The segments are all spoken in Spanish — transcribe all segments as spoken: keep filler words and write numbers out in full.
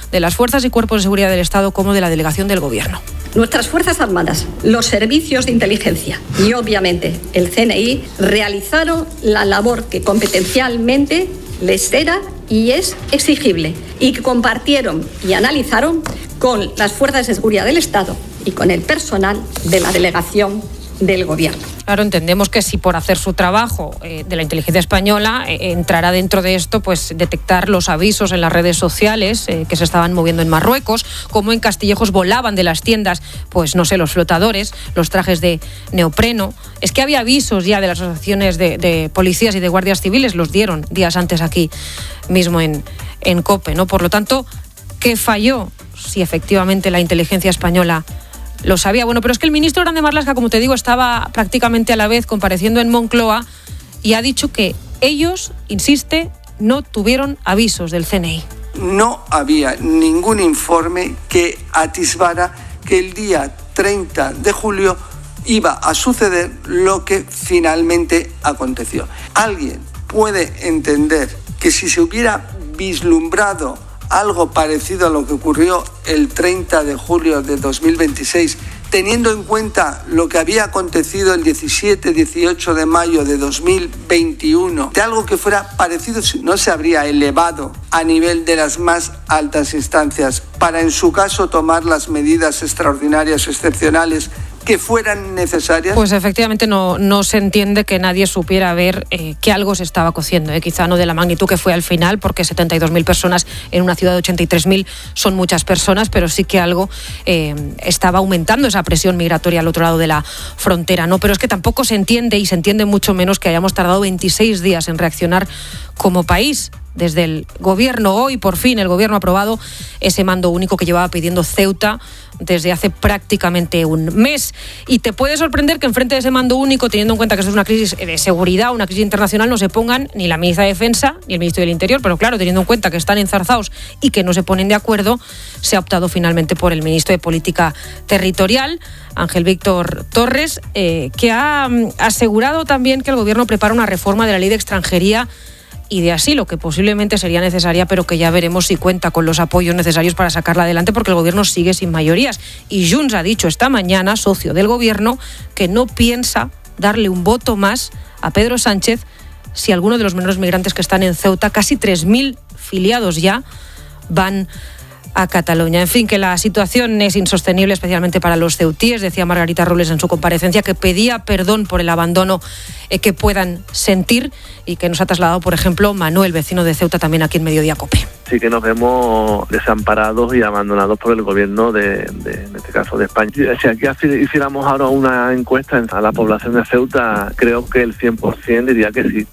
de las fuerzas y cuerpos de seguridad del Estado como de la delegación del Gobierno. Nuestras Fuerzas Armadas, los servicios de inteligencia y obviamente el C N I realizaron la labor que competencialmente les era y es exigible y que compartieron y analizaron con las fuerzas de seguridad del Estado y con el personal de la delegación del Gobierno. Claro, entendemos que si por hacer su trabajo eh, de la inteligencia española eh, entrará dentro de esto, pues detectar los avisos en las redes sociales eh, que se estaban moviendo en Marruecos, como en Castillejos volaban de las tiendas, pues no sé, los flotadores, los trajes de neopreno. Es que había avisos ya de las asociaciones de, de policías y de guardias civiles, los dieron días antes aquí mismo en, en COPE, ¿no? Por lo tanto, ¿qué falló? Si efectivamente la inteligencia española lo sabía. Bueno, pero es que el ministro Grande Marlaska, como te digo, estaba prácticamente a la vez compareciendo en Moncloa y ha dicho que ellos, insiste, no tuvieron avisos del C N I. No había ningún informe que atisbara que el día treinta de julio iba a suceder lo que finalmente aconteció. ¿Alguien puede entender que si se hubiera vislumbrado algo parecido a lo que ocurrió el treinta de julio de dos mil veintiséis, teniendo en cuenta lo que había acontecido el diecisiete dieciocho de mayo de dos mil veintiuno, de algo que fuera parecido, no se habría elevado a nivel de las más altas instancias para, en su caso, tomar las medidas extraordinarias o excepcionales que fueran necesarias? Pues efectivamente no, no se entiende que nadie supiera ver eh, que algo se estaba cociendo, eh, quizá no de la magnitud que fue al final, porque setenta y dos mil personas en una ciudad de ochenta y tres mil son muchas personas, pero sí que algo eh, estaba aumentando esa presión migratoria al otro lado de la frontera, ¿no? Pero es que tampoco se entiende, y se entiende mucho menos, que hayamos tardado veintiséis días en reaccionar como país. Desde el Gobierno, hoy por fin el Gobierno ha aprobado ese mando único que llevaba pidiendo Ceuta desde hace prácticamente un mes. Y te puede sorprender que enfrente de ese mando único, teniendo en cuenta que esto es una crisis de seguridad, una crisis internacional, no se pongan ni la ministra de Defensa ni el ministro del Interior. Pero claro, teniendo en cuenta que están enzarzados y que no se ponen de acuerdo, se ha optado finalmente por el ministro de Política Territorial, Ángel Víctor Torres, eh, que ha um, asegurado también que el Gobierno prepara una reforma de la Ley de Extranjería y de asilo, que posiblemente sería necesaria, pero que ya veremos si cuenta con los apoyos necesarios para sacarla adelante, porque el Gobierno sigue sin mayorías. Y Junts ha dicho esta mañana, socio del Gobierno, que no piensa darle un voto más a Pedro Sánchez si alguno de los menores migrantes que están en Ceuta, casi tres mil filiados ya, van a Cataluña. En fin, que la situación es insostenible, especialmente para los ceutíes. Decía Margarita Robles en su comparecencia que pedía perdón por el abandono eh, que puedan sentir, y que nos ha trasladado, por ejemplo, Manuel, vecino de Ceuta, también aquí en Mediodía COPE. Sí que nos vemos desamparados y abandonados por el gobierno de, de en este caso de España. Si aquí hiciéramos ahora una encuesta a la población de Ceuta, creo que el cien por ciento diría que sí.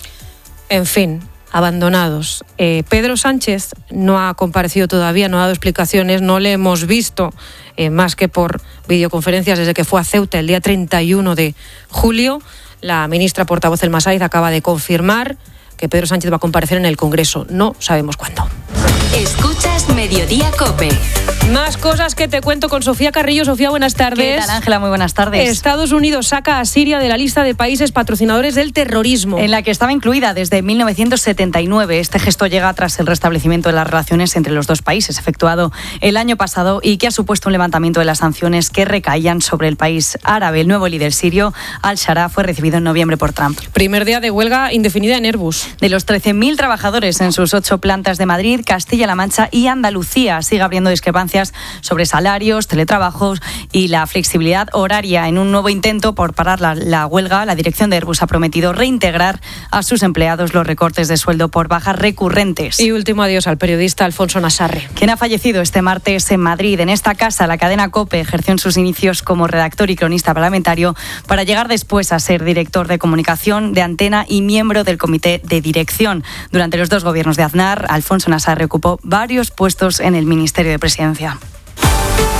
En fin, abandonados. Eh, Pedro Sánchez no ha comparecido todavía, no ha dado explicaciones, no le hemos visto eh, más que por videoconferencias desde que fue a Ceuta el día treinta y uno de julio. La ministra portavoz Elma Sáiz acaba de confirmar que Pedro Sánchez va a comparecer en el Congreso. No sabemos cuándo. Escuchas Mediodía COPE. Más cosas que te cuento con Sofía Carrillo. Sofía, buenas tardes. ¿Qué tal, Ángela? Muy buenas tardes. Estados Unidos saca a Siria de la lista de países patrocinadores del terrorismo, en la que estaba incluida desde mil novecientos setenta y nueve. Este gesto llega tras el restablecimiento de las relaciones entre los dos países, efectuado el año pasado, y que ha supuesto un levantamiento de las sanciones que recaían sobre el país árabe. El nuevo líder sirio, Al-Shara, fue recibido en noviembre por Trump. Primer día de huelga indefinida en Airbus. De los trece mil trabajadores en sus ocho plantas de Madrid, Castilla-La Mancha y Andalucía, sigue abriendo discrepancias sobre salarios, teletrabajos y la flexibilidad horaria. En un nuevo intento por parar la, la huelga, la dirección de Airbus ha prometido reintegrar a sus empleados los recortes de sueldo por bajas recurrentes. Y último adiós al periodista Alfonso Nassarre, quien ha fallecido este martes en Madrid. En esta casa, la cadena COPE ejerció en sus inicios como redactor y cronista parlamentario, para llegar después a ser director de comunicación de Antena y miembro del comité de dirección. Durante los dos gobiernos de Aznar, Alfonso Nassarre ocupó varios puestos en el Ministerio de Presidencia.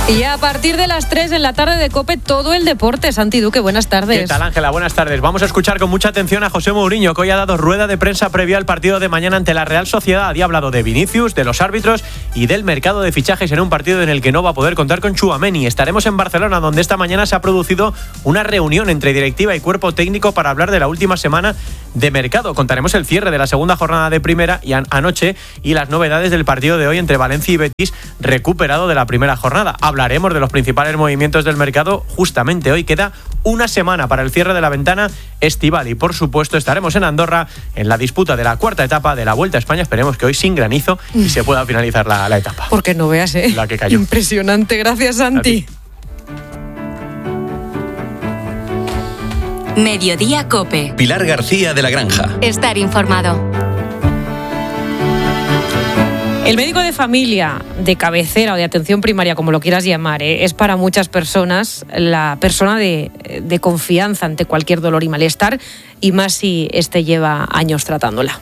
Y a partir de las tres en la tarde de COPE, todo el deporte. Santi Duque, buenas tardes. ¿Qué tal, Ángela? Buenas tardes. Vamos a escuchar con mucha atención a José Mourinho, que hoy ha dado rueda de prensa previa al partido de mañana ante la Real Sociedad. Y ha hablado de Vinicius, de los árbitros y del mercado de fichajes en un partido en el que no va a poder contar con Tchouaméni. Estaremos en Barcelona, donde esta mañana se ha producido una reunión entre directiva y cuerpo técnico para hablar de la última semana de mercado. Contaremos el cierre de la segunda jornada de primera y an- anoche y las novedades del partido de hoy entre Valencia y Betis, recuperado de la primera jornada. Hablaremos de los principales movimientos del mercado. Justamente hoy queda una semana para el cierre de la ventana estival y por supuesto estaremos en Andorra en la disputa de la cuarta etapa de la Vuelta a España. Esperemos que hoy sin granizo y se pueda finalizar la, la etapa. Porque no veas, ¿eh? La que cayó. Impresionante. Gracias, Santi. Mediodía COPE. Pilar García de la Granja. Estar informado. El médico de familia, de cabecera o de atención primaria, como lo quieras llamar, ¿eh? es para muchas personas la persona de, de confianza ante cualquier dolor y malestar, y más si este lleva años tratándola.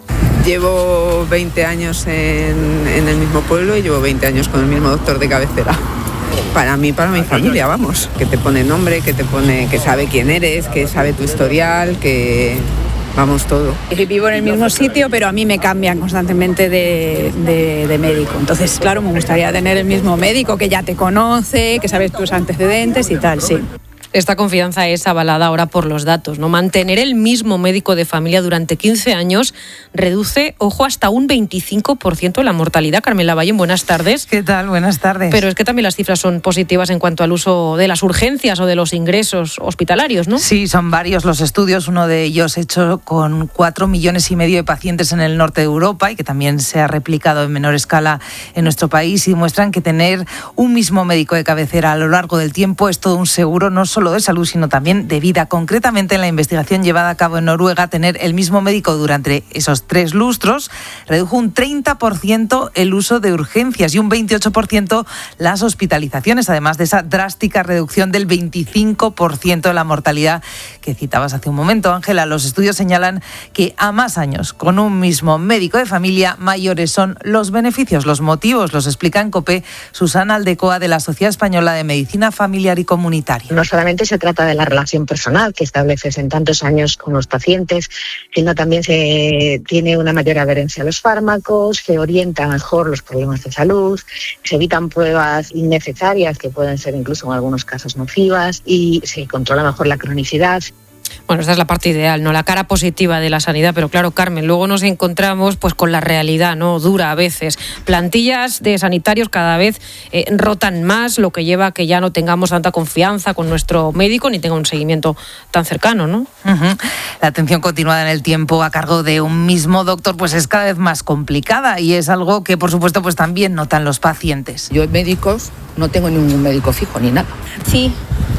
Llevo veinte años en, en el mismo pueblo y llevo veinte años con el mismo doctor de cabecera. Para mí, para mi familia, vamos, que te pone nombre, que te pone, que sabe quién eres, que sabe tu historial, que... Vamos, todo. Vivo en el mismo sitio, pero a mí me cambian constantemente de, de, de médico. Entonces, claro, me gustaría tener el mismo médico que ya te conoce, que sabe tus antecedentes y tal, sí. Esta confianza es avalada ahora por los datos, ¿no? Mantener el mismo médico de familia durante quince años reduce, ojo, hasta un veinticinco por ciento la mortalidad. Carmen Lavallén, buenas tardes. ¿Qué tal? Buenas tardes. Pero es que también las cifras son positivas en cuanto al uso de las urgencias o de los ingresos hospitalarios, ¿no? Sí, son varios los estudios, uno de ellos hecho con cuatro millones y medio de pacientes en el norte de Europa y que también se ha replicado en menor escala en nuestro país, y muestran que tener un mismo médico de cabecera a lo largo del tiempo es todo un seguro, no solo de salud, sino también de vida. Concretamente, en la investigación llevada a cabo en Noruega, tener el mismo médico durante esos tres lustros redujo un treinta por ciento el uso de urgencias y un veintiocho por ciento las hospitalizaciones, además de esa drástica reducción del veinticinco por ciento de la mortalidad que citabas hace un momento, Ángela. Los estudios señalan que a más años con un mismo médico de familia, mayores son los beneficios. Los motivos los explica en COPE Susana Aldecoa, de la Sociedad Española de Medicina Familiar y Comunitaria. No solamente se trata de la relación personal que estableces en tantos años con los pacientes, sino también se tiene una mayor adherencia a los fármacos, se orientan mejor los problemas de salud, se evitan pruebas innecesarias que pueden ser incluso en algunos casos nocivas y se controla mejor la cronicidad. Bueno, esta es la parte ideal, ¿no? La cara positiva de la sanidad, pero claro, Carmen, luego nos encontramos pues con la realidad, ¿no? Dura a veces. Plantillas de sanitarios cada vez eh, rotan más, lo que lleva a que ya no tengamos tanta confianza con nuestro médico ni tenga un seguimiento tan cercano, ¿no? Uh-huh. La atención continuada en el tiempo a cargo de un mismo doctor pues es cada vez más complicada, y es algo que, por supuesto, pues también notan los pacientes. Yo médicos no tengo ningún médico fijo ni nada. Sí.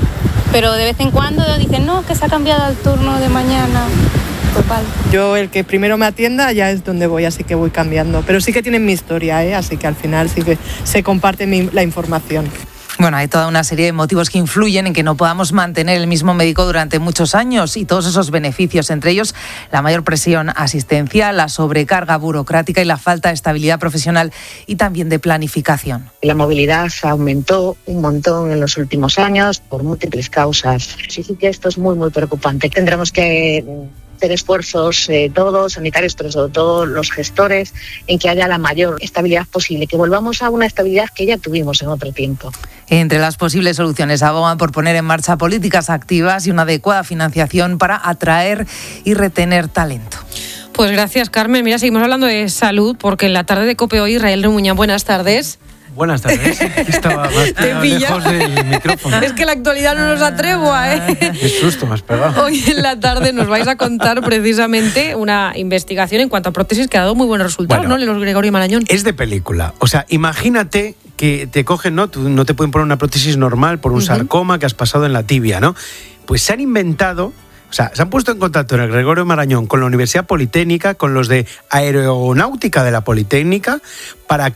Pero de vez en cuando dicen, no, que se ha cambiado el turno de mañana. Total. Yo el que primero me atienda ya es donde voy, así que voy cambiando. Pero sí que tienen mi historia, ¿eh? Así que al final sí que se comparte mi, la información. Bueno, hay toda una serie de motivos que influyen en que no podamos mantener el mismo médico durante muchos años, y todos esos beneficios, entre ellos la mayor presión asistencial, la sobrecarga burocrática y la falta de estabilidad profesional y también de planificación. La movilidad aumentó un montón en los últimos años por múltiples causas. Sí, sí que esto es muy, muy preocupante. Tendremos que hacer esfuerzos eh, todos, sanitarios, pero sobre todo los gestores, en que haya la mayor estabilidad posible, que volvamos a una estabilidad que ya tuvimos en otro tiempo. Entre las posibles soluciones abogan por poner en marcha políticas activas y una adecuada financiación para atraer y retener talento. Pues gracias, Carmen. Mira, seguimos hablando de salud, porque en la tarde de COPE hoy, Israel Remuñán, buenas tardes. Buenas tardes. Estaba más lejos del micrófono. Es que la actualidad no nos atrevua, ¿eh? Qué susto me has pegado. Hoy en la tarde nos vais a contar precisamente una investigación en cuanto a prótesis que ha dado muy buenos resultados, bueno, ¿no? Los Gregorio Marañón. Es de película. O sea, imagínate que te cogen, ¿no? Tú no te pueden poner una prótesis normal por un uh-huh. sarcoma que has pasado en la tibia, ¿no? Pues se han inventado... O sea, se han puesto en contacto en el Gregorio Marañón con la Universidad Politécnica, con los de Aeronáutica de la Politécnica, para que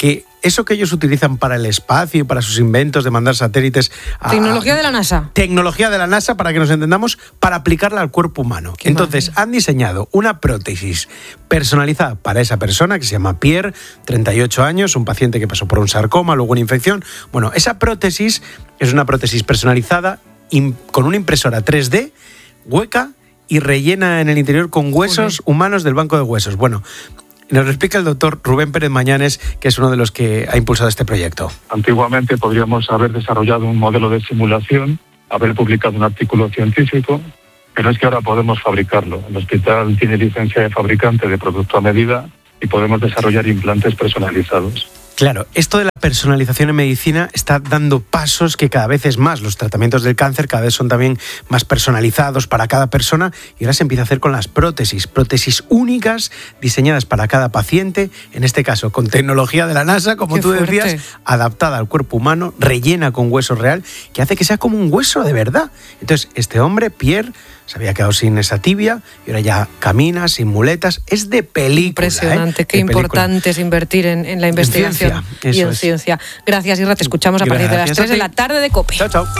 eso que ellos utilizan para el espacio y para sus inventos de mandar satélites... A, tecnología de la NASA. Tecnología de la NASA, para que nos entendamos, para aplicarla al cuerpo humano. Qué Entonces, maravilla. Han diseñado una prótesis personalizada para esa persona, que se llama Pierre, treinta y ocho años, un paciente que pasó por un sarcoma, luego una infección. Bueno, esa prótesis es una prótesis personalizada in, con una impresora tres D, hueca y rellena en el interior con huesos Joder. humanos del banco de huesos. Bueno, nos lo explica el doctor Rubén Pérez Mañanes, que es uno de los que ha impulsado este proyecto. Antiguamente podríamos haber desarrollado un modelo de simulación, haber publicado un artículo científico, pero es que ahora podemos fabricarlo. El hospital tiene licencia de fabricante de producto a medida y podemos desarrollar implantes personalizados. Claro, esto de la personalización en medicina está dando pasos que cada vez es más. Los tratamientos del cáncer cada vez son también más personalizados para cada persona y ahora se empieza a hacer con las prótesis, prótesis únicas diseñadas para cada paciente, en este caso con tecnología de la NASA, como Qué tú fuerte. decías, adaptada al cuerpo humano, rellena con hueso real, que hace que sea como un hueso de verdad. Entonces, este hombre, Pierre, se había quedado sin esa tibia y ahora ya camina sin muletas. Es de película. Impresionante, ¿eh? qué de importante película. Es invertir en, en la investigación en ciencia, y en es. ciencia. Gracias, Isra, te escuchamos a partir Gracias de las tres de la tarde de COPE. Chao, chao.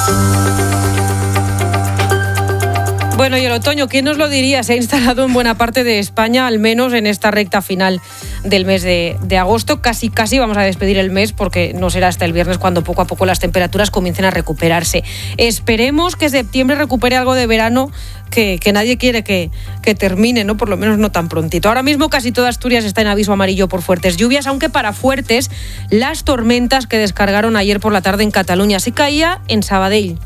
Bueno, y el otoño, ¿quién nos lo diría? Se ha instalado en buena parte de España, al menos en esta recta final del mes de, de agosto. Casi, casi vamos a despedir el mes, porque no será hasta el viernes cuando poco a poco las temperaturas comiencen a recuperarse. Esperemos que septiembre recupere algo de verano que, que nadie quiere que, que termine, ¿no? Por lo menos no tan prontito. Ahora mismo casi toda Asturias está en aviso amarillo por fuertes lluvias, aunque para fuertes las tormentas que descargaron ayer por la tarde en Cataluña. Sí caía en Sabadell.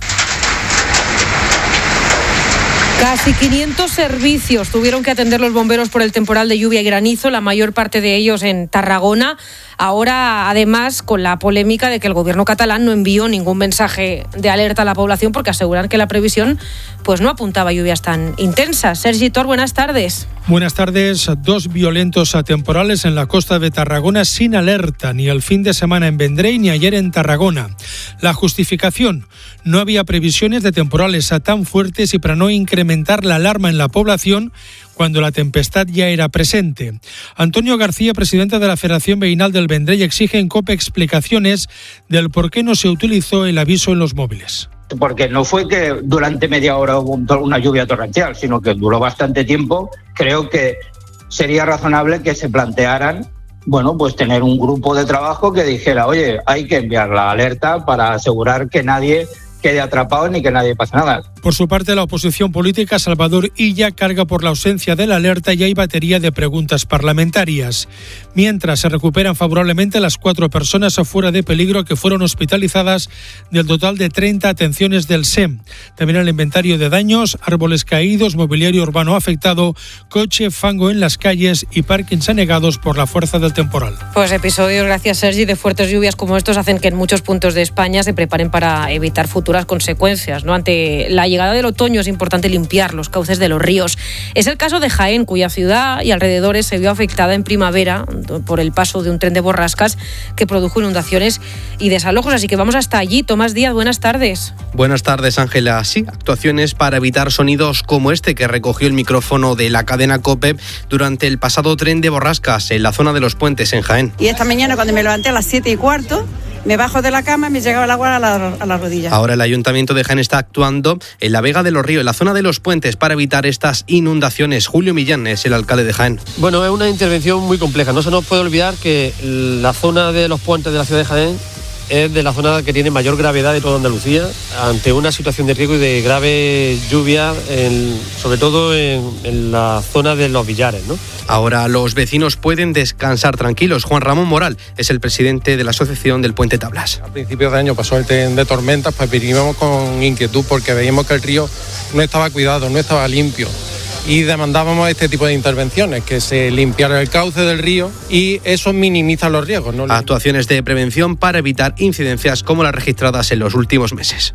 Casi quinientos servicios tuvieron que atender los bomberos por el temporal de lluvia y granizo, la mayor parte de ellos en Tarragona. Ahora, además, con la polémica de que el gobierno catalán no envió ningún mensaje de alerta a la población porque aseguran que la previsión pues no apuntaba a lluvias tan intensas. Sergi Tor, buenas tardes. Buenas tardes. Dos violentos temporales en la costa de Tarragona sin alerta, ni el fin de semana en Vendrell ni ayer en Tarragona. La justificación: no había previsiones de temporales tan fuertes y para no incrementar la alarma en la población cuando la tempestad ya era presente. Antonio García, presidente de la Federación Veïnal del Vendrell, exige en COPE explicaciones del por qué no se utilizó el aviso en los móviles. Porque no fue que durante media hora hubo una lluvia torrencial, sino que duró bastante tiempo. Creo que sería razonable que se plantearan, bueno, pues tener un grupo de trabajo que dijera, oye, hay que enviar la alerta para asegurar que nadie quede atrapado ni que nadie pase nada. Por su parte, la oposición política Salvador Illa carga por la ausencia de la alerta y hay batería de preguntas parlamentarias. Mientras se recuperan favorablemente las cuatro personas fuera de peligro que fueron hospitalizadas del total de treinta atenciones del S E M. También el inventario de daños, árboles caídos, mobiliario urbano afectado, coche, fango en las calles y parkings anegados por la fuerza del temporal. Pues episodios, gracias Sergi, de fuertes lluvias como estos hacen que en muchos puntos de España se preparen para evitar futuras consecuencias, ¿no? Ante la llegada del otoño es importante limpiar los cauces de los ríos. Es el caso de Jaén, cuya ciudad y alrededores se vio afectada en primavera por el paso de un tren de borrascas que produjo inundaciones y desalojos. Así que vamos hasta allí. Tomás Díaz, buenas tardes. Buenas tardes, Ángela. Sí, actuaciones para evitar sonidos como este que recogió el micrófono de la cadena COPE durante el pasado tren de borrascas en la zona de los Puentes, en Jaén. Y esta mañana, cuando me levanté a las siete y cuarto, me bajo de la cama y me llegaba el agua a la, a la rodilla. Ahora el Ayuntamiento de Jaén está actuando en la Vega de los Ríos, en la zona de los Puentes, para evitar estas inundaciones. Julio Millán es el alcalde de Jaén. Bueno, es una intervención muy compleja. No se nos puede olvidar que la zona de los Puentes de la ciudad de Jaén es de la zona que tiene mayor gravedad de toda Andalucía, ante una situación de riesgo y de grave lluvia, en, sobre todo en, en la zona de los Villares, ¿no? Ahora los vecinos pueden descansar tranquilos. Juan Ramón Moral es el presidente de la Asociación del Puente Tablas. A principios de año pasó el tren de tormentas, pues vinimos con inquietud porque veíamos que el río no estaba cuidado, no estaba limpio. Y demandábamos este tipo de intervenciones, que se limpiara el cauce del río y eso minimiza los riesgos, ¿no? Actuaciones de prevención para evitar incidencias como las registradas en los últimos meses.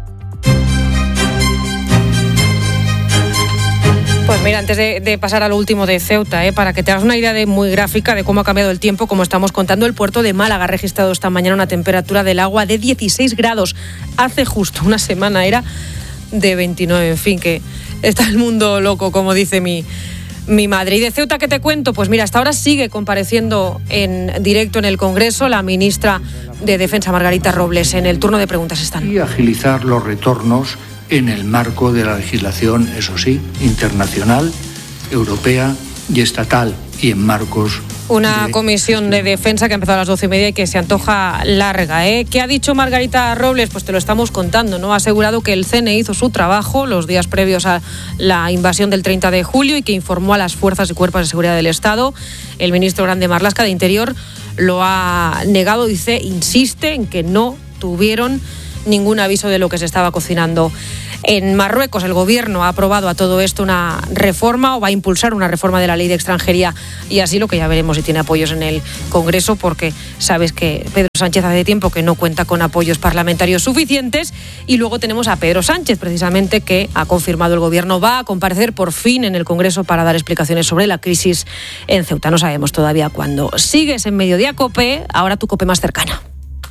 Pues mira, antes de, de pasar a lo último de Ceuta, eh, para que te hagas una idea de muy gráfica de cómo ha cambiado el tiempo, como estamos contando, el puerto de Málaga ha registrado esta mañana una temperatura del agua de dieciséis grados. Hace justo una semana era de veintinueve, en fin, que está el mundo loco, como dice mi, mi madre. Y de Ceuta, ¿qué te cuento? Pues mira, hasta ahora sigue compareciendo en directo en el Congreso la ministra de Defensa, Margarita Robles. En el turno de preguntas están. Y agilizar los retornos en el marco de la legislación, eso sí, internacional, europea y estatal, y en marcos... Una comisión de defensa que ha empezado a las doce y media y que se antoja larga, ¿eh? ¿Qué ha dicho Margarita Robles? Pues te lo estamos contando, ¿no? Ha asegurado que el C N I hizo su trabajo los días previos a la invasión del treinta de julio y que informó a las fuerzas y cuerpos de seguridad del Estado. El ministro Grande Marlaska de Interior lo ha negado, dice, insiste en que no tuvieron ningún aviso de lo que se estaba cocinando en Marruecos. El gobierno ha aprobado a todo esto una reforma o va a impulsar una reforma de la ley de extranjería y así, lo que ya veremos si tiene apoyos en el Congreso, porque sabes que Pedro Sánchez hace tiempo que no cuenta con apoyos parlamentarios suficientes. Y luego tenemos a Pedro Sánchez, precisamente, que ha confirmado el gobierno va a comparecer por fin en el Congreso para dar explicaciones sobre la crisis en Ceuta. No sabemos todavía cuándo. Sigues en Mediodía COPE, ahora tu COPE más cercana.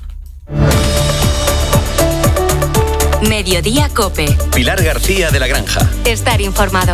Mediodía COPE. Pilar García de la Granja. Estar informado.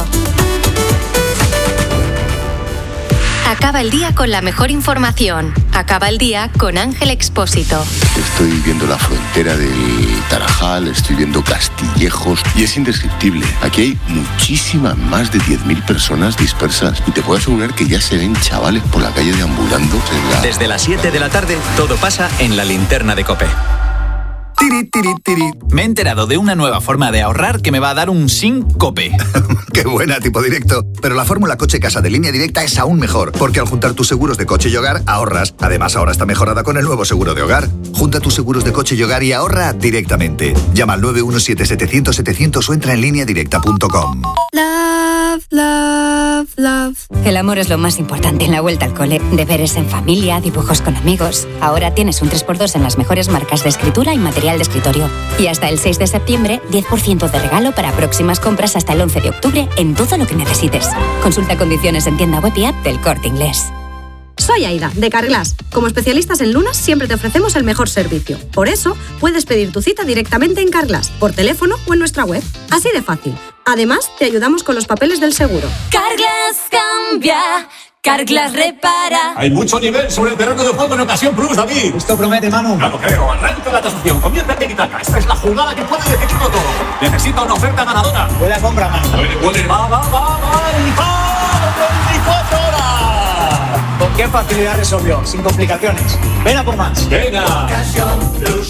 Acaba el día con la mejor información. Acaba el día con Ángel Expósito. Estoy viendo la frontera del Tarajal, estoy viendo Castillejos y es indescriptible. Aquí hay muchísimas, más de diez mil personas dispersas y te puedo asegurar que ya se ven chavales por la calle deambulando. La... Desde las siete de la tarde, todo pasa en la linterna de COPE. Tiri, tiri, tiri. Me he enterado de una nueva forma de ahorrar que me va a dar un SINCOPE. ¡Qué buena, tipo directo! Pero la fórmula coche casa de Línea Directa es aún mejor, porque al juntar tus seguros de coche y hogar, ahorras. Además, ahora está mejorada con el nuevo seguro de hogar. Junta tus seguros de coche y hogar y ahorra directamente. Llama al nueve uno siete, setecientos, setecientos o entra en línea directa punto com. Love, love, love. El amor es lo más importante en la vuelta al cole. Deberes en familia, dibujos con amigos. Ahora tienes un tres por dos en las mejores marcas de escritura y material de escritorio. Y hasta el seis de septiembre, diez por ciento de regalo para próximas compras hasta el once de octubre en todo lo que necesites. Consulta condiciones en tienda web y app del Corte Inglés. Soy Aida, de Carglass. Como especialistas en lunas, siempre te ofrecemos el mejor servicio. Por eso, puedes pedir tu cita directamente en Carglass, por teléfono o en nuestra web. Así de fácil. Además, te ayudamos con los papeles del seguro. Carglass cambia, Carglass repara. Hay mucho nivel sobre el terreno de juego en Ocasión Plus, David. Esto promete, Manu. Ya lo creo. Arranca la tasación. Comienza el tiki-taka. Esta es la jugada que puede decidirlo todo. Necesita una oferta ganadora. Buena compra, Manu. Puede, puede. Va, va, va, va. Y va. veinticuatro horas. ¿Con qué facilidad resolvió? Sin complicaciones. Ven a por más. Venga. Ocasión Plus.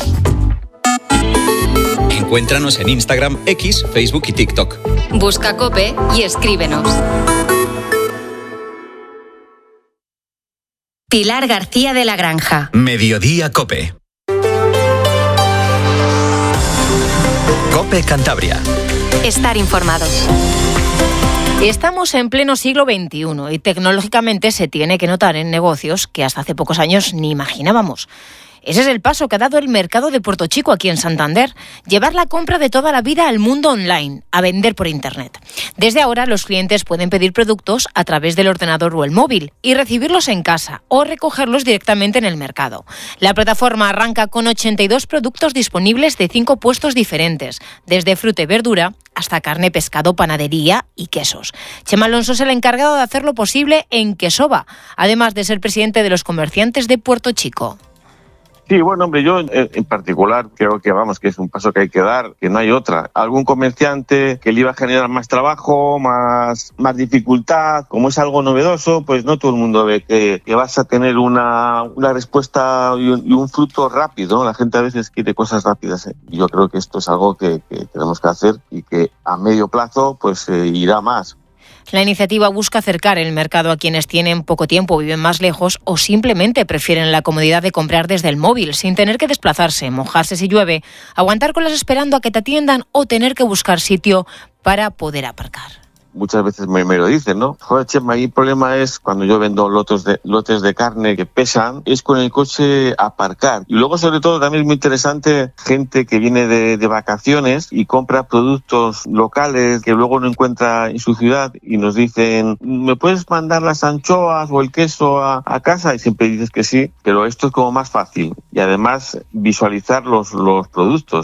Encuéntranos en Instagram, X, Facebook y TikTok. Busca COPE y escríbenos. Pilar García de la Granja. Mediodía COPE. COPE Cantabria. Estar informado. Estamos en pleno siglo veintiuno y tecnológicamente se tiene que notar en negocios que hasta hace pocos años ni imaginábamos. Ese es el paso que ha dado el mercado de Puerto Chico aquí en Santander, llevar la compra de toda la vida al mundo online, a vender por Internet. Desde ahora los clientes pueden pedir productos a través del ordenador o el móvil y recibirlos en casa o recogerlos directamente en el mercado. La plataforma arranca con ochenta y dos productos disponibles de cinco puestos diferentes, desde fruta y verdura hasta carne, pescado, panadería y quesos. Chema Alonso es el encargado de hacer lo posible en Quesova, además de ser presidente de los comerciantes de Puerto Chico. Sí, bueno, hombre, yo en particular creo que, vamos, que es un paso que hay que dar, que no hay otra. Algún comerciante que le iba a generar más trabajo, más, más dificultad, como es algo novedoso, pues no todo el mundo ve que, que vas a tener una, una respuesta y un, y un fruto rápido, ¿no? La gente a veces quiere cosas rápidas, ¿eh? Yo creo que esto es algo que, que tenemos que hacer y que a medio plazo pues eh, irá más. La iniciativa busca acercar el mercado a quienes tienen poco tiempo, viven más lejos o simplemente prefieren la comodidad de comprar desde el móvil, sin tener que desplazarse, mojarse si llueve, aguantar colas esperando a que te atiendan o tener que buscar sitio para poder aparcar. Muchas veces me, me lo dicen, ¿no? Joder, Chema, el problema es cuando yo vendo lotes de, lotes de carne que pesan, es con el coche aparcar. Y luego, sobre todo, también es muy interesante gente que viene de, de vacaciones y compra productos locales que luego no encuentra en su ciudad y nos dicen, ¿me puedes mandar las anchoas o el queso a, a casa? Y siempre dices que sí, pero esto es como más fácil. Y además, visualizar los, los productos.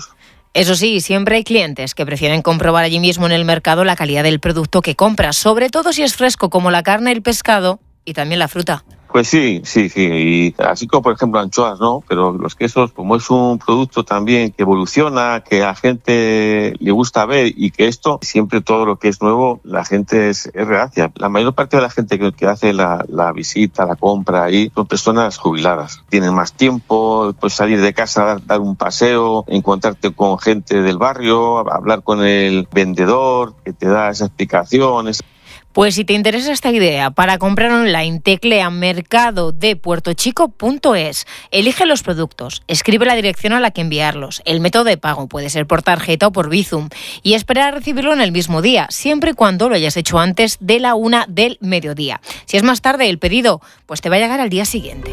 Eso sí, siempre hay clientes que prefieren comprobar allí mismo en el mercado la calidad del producto que compras, sobre todo si es fresco como la carne, el pescado y también la fruta. Pues sí, sí, sí, y así como por ejemplo anchoas, ¿no? Pero los quesos, como es un producto también que evoluciona, que a la gente le gusta ver y que esto, siempre todo lo que es nuevo, la gente es, es reacia. La mayor parte de la gente que, que hace la, la visita, la compra ahí, son personas jubiladas. Tienen más tiempo, puedes salir de casa, dar, dar un paseo, encontrarte con gente del barrio, hablar con el vendedor que te da esas explicaciones. Pues si te interesa esta idea, para comprar online, teclea mercado de puertochico punto es. Elige los productos, escribe la dirección a la que enviarlos, el método de pago, puede ser por tarjeta o por Bizum, y espera a recibirlo en el mismo día, siempre y cuando lo hayas hecho antes de la una del mediodía. Si es más tarde el pedido, pues te va a llegar al día siguiente.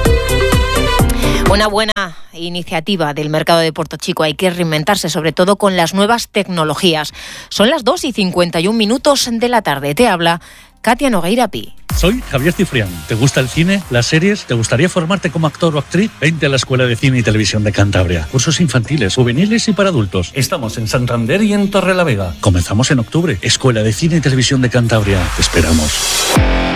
Una buena iniciativa del mercado de Puerto Chico. Hay que reinventarse, sobre todo con las nuevas tecnologías. Son las dos y cincuenta y un minutos de la tarde. Te habla Katia Nogueira Pi. Soy Javier Cifrián. ¿Te gusta el cine, las series? ¿Te gustaría formarte como actor o actriz? Vente a la Escuela de Cine y Televisión de Cantabria. Cursos infantiles, juveniles y para adultos. Estamos en Santander y en Torrelavega. Comenzamos en octubre. Escuela de Cine y Televisión de Cantabria. Te esperamos.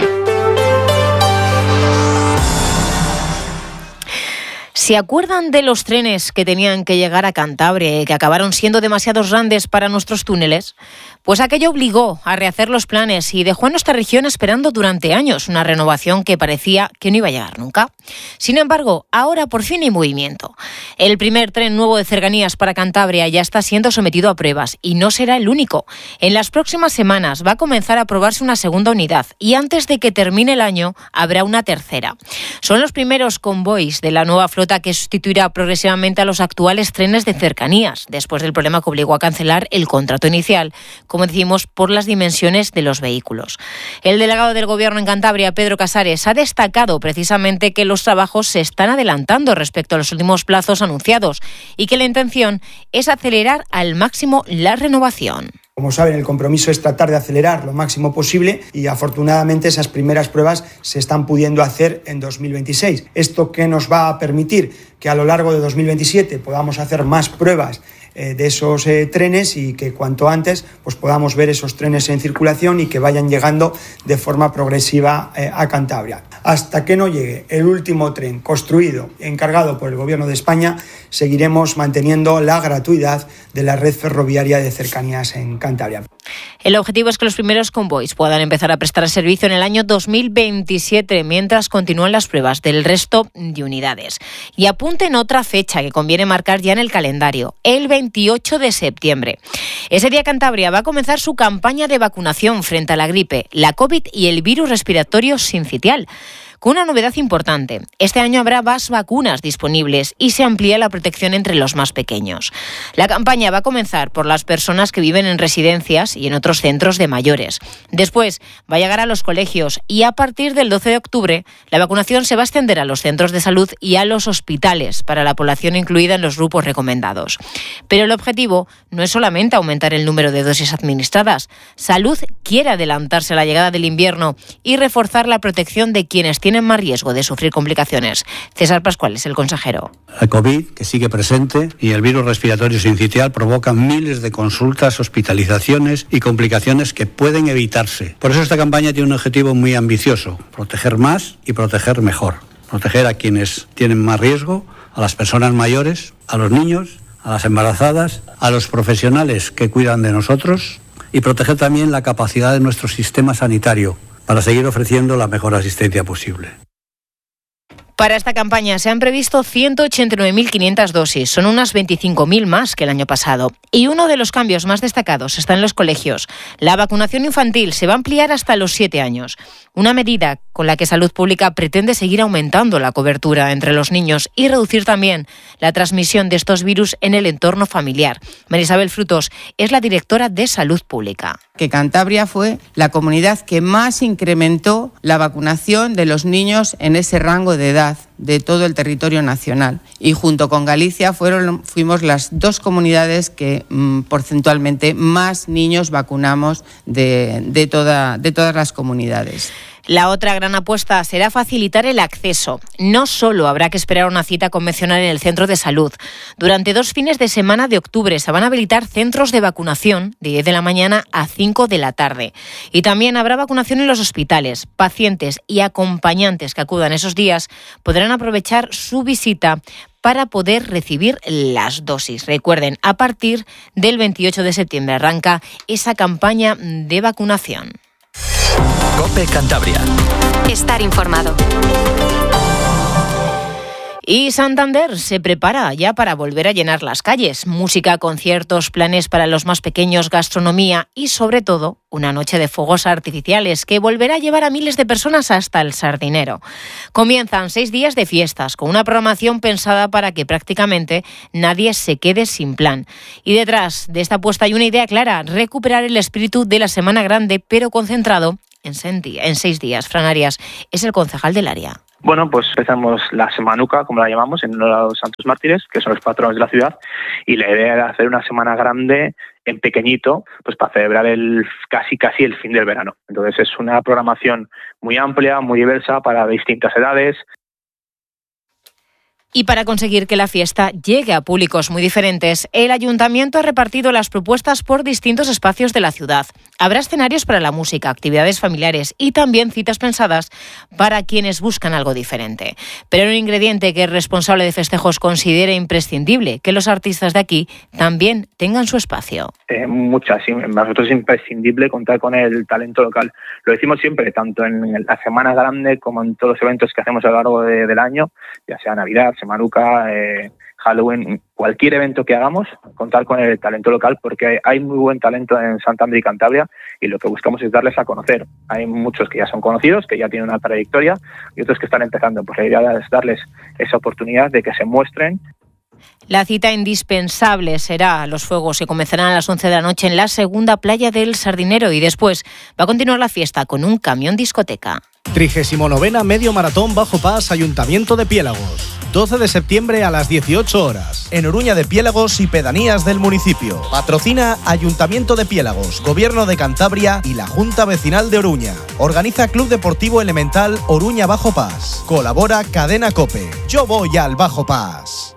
¿Se acuerdan de los trenes que tenían que llegar a Cantabria y que acabaron siendo demasiados grandes para nuestros túneles? Pues aquello obligó a rehacer los planes y dejó a nuestra región esperando durante años una renovación que parecía que no iba a llegar nunca. Sin embargo, ahora por fin hay movimiento. El primer tren nuevo de cercanías para Cantabria ya está siendo sometido a pruebas y no será el único. En las próximas semanas va a comenzar a probarse una segunda unidad y antes de que termine el año habrá una tercera. Son los primeros convoys de la nueva flota que sustituirá progresivamente a los actuales trenes de cercanías, después del problema que obligó a cancelar el contrato inicial, como decimos, por las dimensiones de los vehículos. El delegado del Gobierno en Cantabria, Pedro Casares, ha destacado precisamente que los trabajos se están adelantando respecto a los últimos plazos anunciados y que la intención es acelerar al máximo la renovación. Como saben, el compromiso es tratar de acelerar lo máximo posible y afortunadamente esas primeras pruebas se están pudiendo hacer en dos mil veintiséis. ¿Esto qué nos va a permitir? Que a lo largo de dos mil veintisiete podamos hacer más pruebas eh, de esos eh, trenes y que cuanto antes pues podamos ver esos trenes en circulación y que vayan llegando de forma progresiva eh, a Cantabria. Hasta que no llegue el último tren construido, encargado por el Gobierno de España, seguiremos manteniendo la gratuidad de la red ferroviaria de cercanías en Cantabria. El objetivo es que los primeros convoys puedan empezar a prestar servicio en el año dos mil veintisiete, mientras continúan las pruebas del resto de unidades. Y apunten otra fecha que conviene marcar ya en el calendario, el veintiocho de septiembre. Ese día Cantabria va a comenzar su campaña de vacunación frente a la gripe, la COVID y el virus respiratorio sincitial. Con una novedad importante, este año habrá más vacunas disponibles y se amplía la protección entre los más pequeños. La campaña va a comenzar por las personas que viven en residencias y en otros centros de mayores. Después va a llegar a los colegios y a partir del doce de octubre la vacunación se va a extender a los centros de salud y a los hospitales para la población incluida en los grupos recomendados. Pero el objetivo no es solamente aumentar el número de dosis administradas. Salud quiere adelantarse a la llegada del invierno y reforzar la protección de quienes tienen tienen más riesgo de sufrir complicaciones. César Pascual es el consejero. El COVID, que sigue presente, y el virus respiratorio sincitial provocan miles de consultas, hospitalizaciones y complicaciones que pueden evitarse. Por eso esta campaña tiene un objetivo muy ambicioso: proteger más y proteger mejor. Proteger a quienes tienen más riesgo, a las personas mayores, a los niños, a las embarazadas, a los profesionales que cuidan de nosotros, y proteger también la capacidad de nuestro sistema sanitario para seguir ofreciendo la mejor asistencia posible. Para esta campaña se han previsto ciento ochenta y nueve mil quinientas dosis, son unas veinticinco mil más que el año pasado. Y uno de los cambios más destacados está en los colegios. La vacunación infantil se va a ampliar hasta los siete años, una medida con la que Salud Pública pretende seguir aumentando la cobertura entre los niños y reducir también la transmisión de estos virus en el entorno familiar. María Isabel Frutos es la directora de Salud Pública. Que Cantabria fue la comunidad que más incrementó la vacunación de los niños en ese rango de edad de todo el territorio nacional, y junto con Galicia fueron, fuimos las dos comunidades que mmm, porcentualmente más niños vacunamos de, de, toda, de todas las comunidades. La otra gran apuesta será facilitar el acceso. No solo habrá que esperar una cita convencional en el centro de salud. Durante dos fines de semana de octubre se van a habilitar centros de vacunación de diez de la mañana a cinco de la tarde. Y también habrá vacunación en los hospitales. Pacientes y acompañantes que acudan esos días podrán aprovechar su visita para poder recibir las dosis. Recuerden, a partir del veintiocho de septiembre arranca esa campaña de vacunación. COPE Cantabria. Estar informado. Y Santander se prepara ya para volver a llenar las calles. Música, conciertos, planes para los más pequeños, gastronomía y, sobre todo, una noche de fuegos artificiales que volverá a llevar a miles de personas hasta el Sardinero. Comienzan seis días de fiestas con una programación pensada para que prácticamente nadie se quede sin plan. Y detrás de esta apuesta hay una idea clara: recuperar el espíritu de la Semana Grande, pero concentrado en seis días. Fran Arias es el concejal del área. Bueno, pues empezamos la Semanuca, como la llamamos, en honor a los Santos Mártires, que son los patronos de la ciudad, y la idea era hacer una semana grande en pequeñito, pues para celebrar el casi casi el fin del verano. Entonces es una programación muy amplia, muy diversa, para distintas edades. Y para conseguir que la fiesta llegue a públicos muy diferentes, el Ayuntamiento ha repartido las propuestas por distintos espacios de la ciudad. Habrá escenarios para la música, actividades familiares y también citas pensadas para quienes buscan algo diferente. Pero un ingrediente que el responsable de festejos considera imprescindible: que los artistas de aquí también tengan su espacio. Eh, muchas, sí. Para nosotros es imprescindible contar con el talento local. Lo decimos siempre, tanto en la Semana Grande como en todos los eventos que hacemos a lo largo de, del año, ya sea Navidad, Semanuca, eh, Halloween, cualquier evento que hagamos, contar con el talento local, porque hay muy buen talento en Santander y Cantabria, y lo que buscamos es darles a conocer. Hay muchos que ya son conocidos, que ya tienen una trayectoria, y otros que están empezando. Pues la idea es darles esa oportunidad de que se muestren. La cita indispensable será los fuegos, que comenzarán a las once de la noche en la segunda playa del Sardinero, y después va a continuar la fiesta con un camión discoteca. trigésimo novena Medio Maratón Bajo Pas, Ayuntamiento de Piélagos. doce de septiembre a las dieciocho horas. En Oruña de Piélagos y pedanías del municipio. Patrocina Ayuntamiento de Piélagos, Gobierno de Cantabria y la Junta Vecinal de Oruña. Organiza Club Deportivo Elemental Oruña Bajo Pas. Colabora Cadena COPE. Yo voy al Bajo Pas.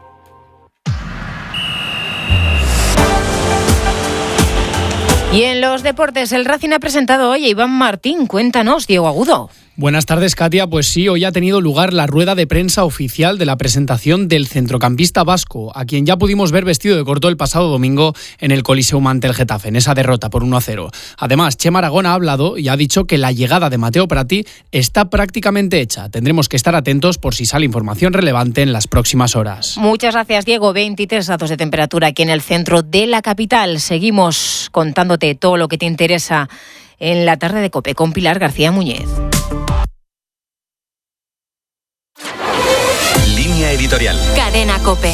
Y en los deportes, el Racing ha presentado hoy a Iván Martín. Cuéntanos, Diego Agudo. Buenas tardes, Katia. Pues sí, hoy ha tenido lugar la rueda de prensa oficial de la presentación del centrocampista vasco, a quien ya pudimos ver vestido de corto el pasado domingo en el Coliseum ante el Getafe, en esa derrota por uno a cero. Además, Chema Aragón ha hablado y ha dicho que la llegada de Mateo Prati está prácticamente hecha. Tendremos que estar atentos por si sale información relevante en las próximas horas. Muchas gracias, Diego. veintitrés grados de temperatura aquí en el centro de la capital. Seguimos contándote todo lo que te interesa en la tarde de COPE con Pilar García Muñez. Línea editorial. Cadena COPE.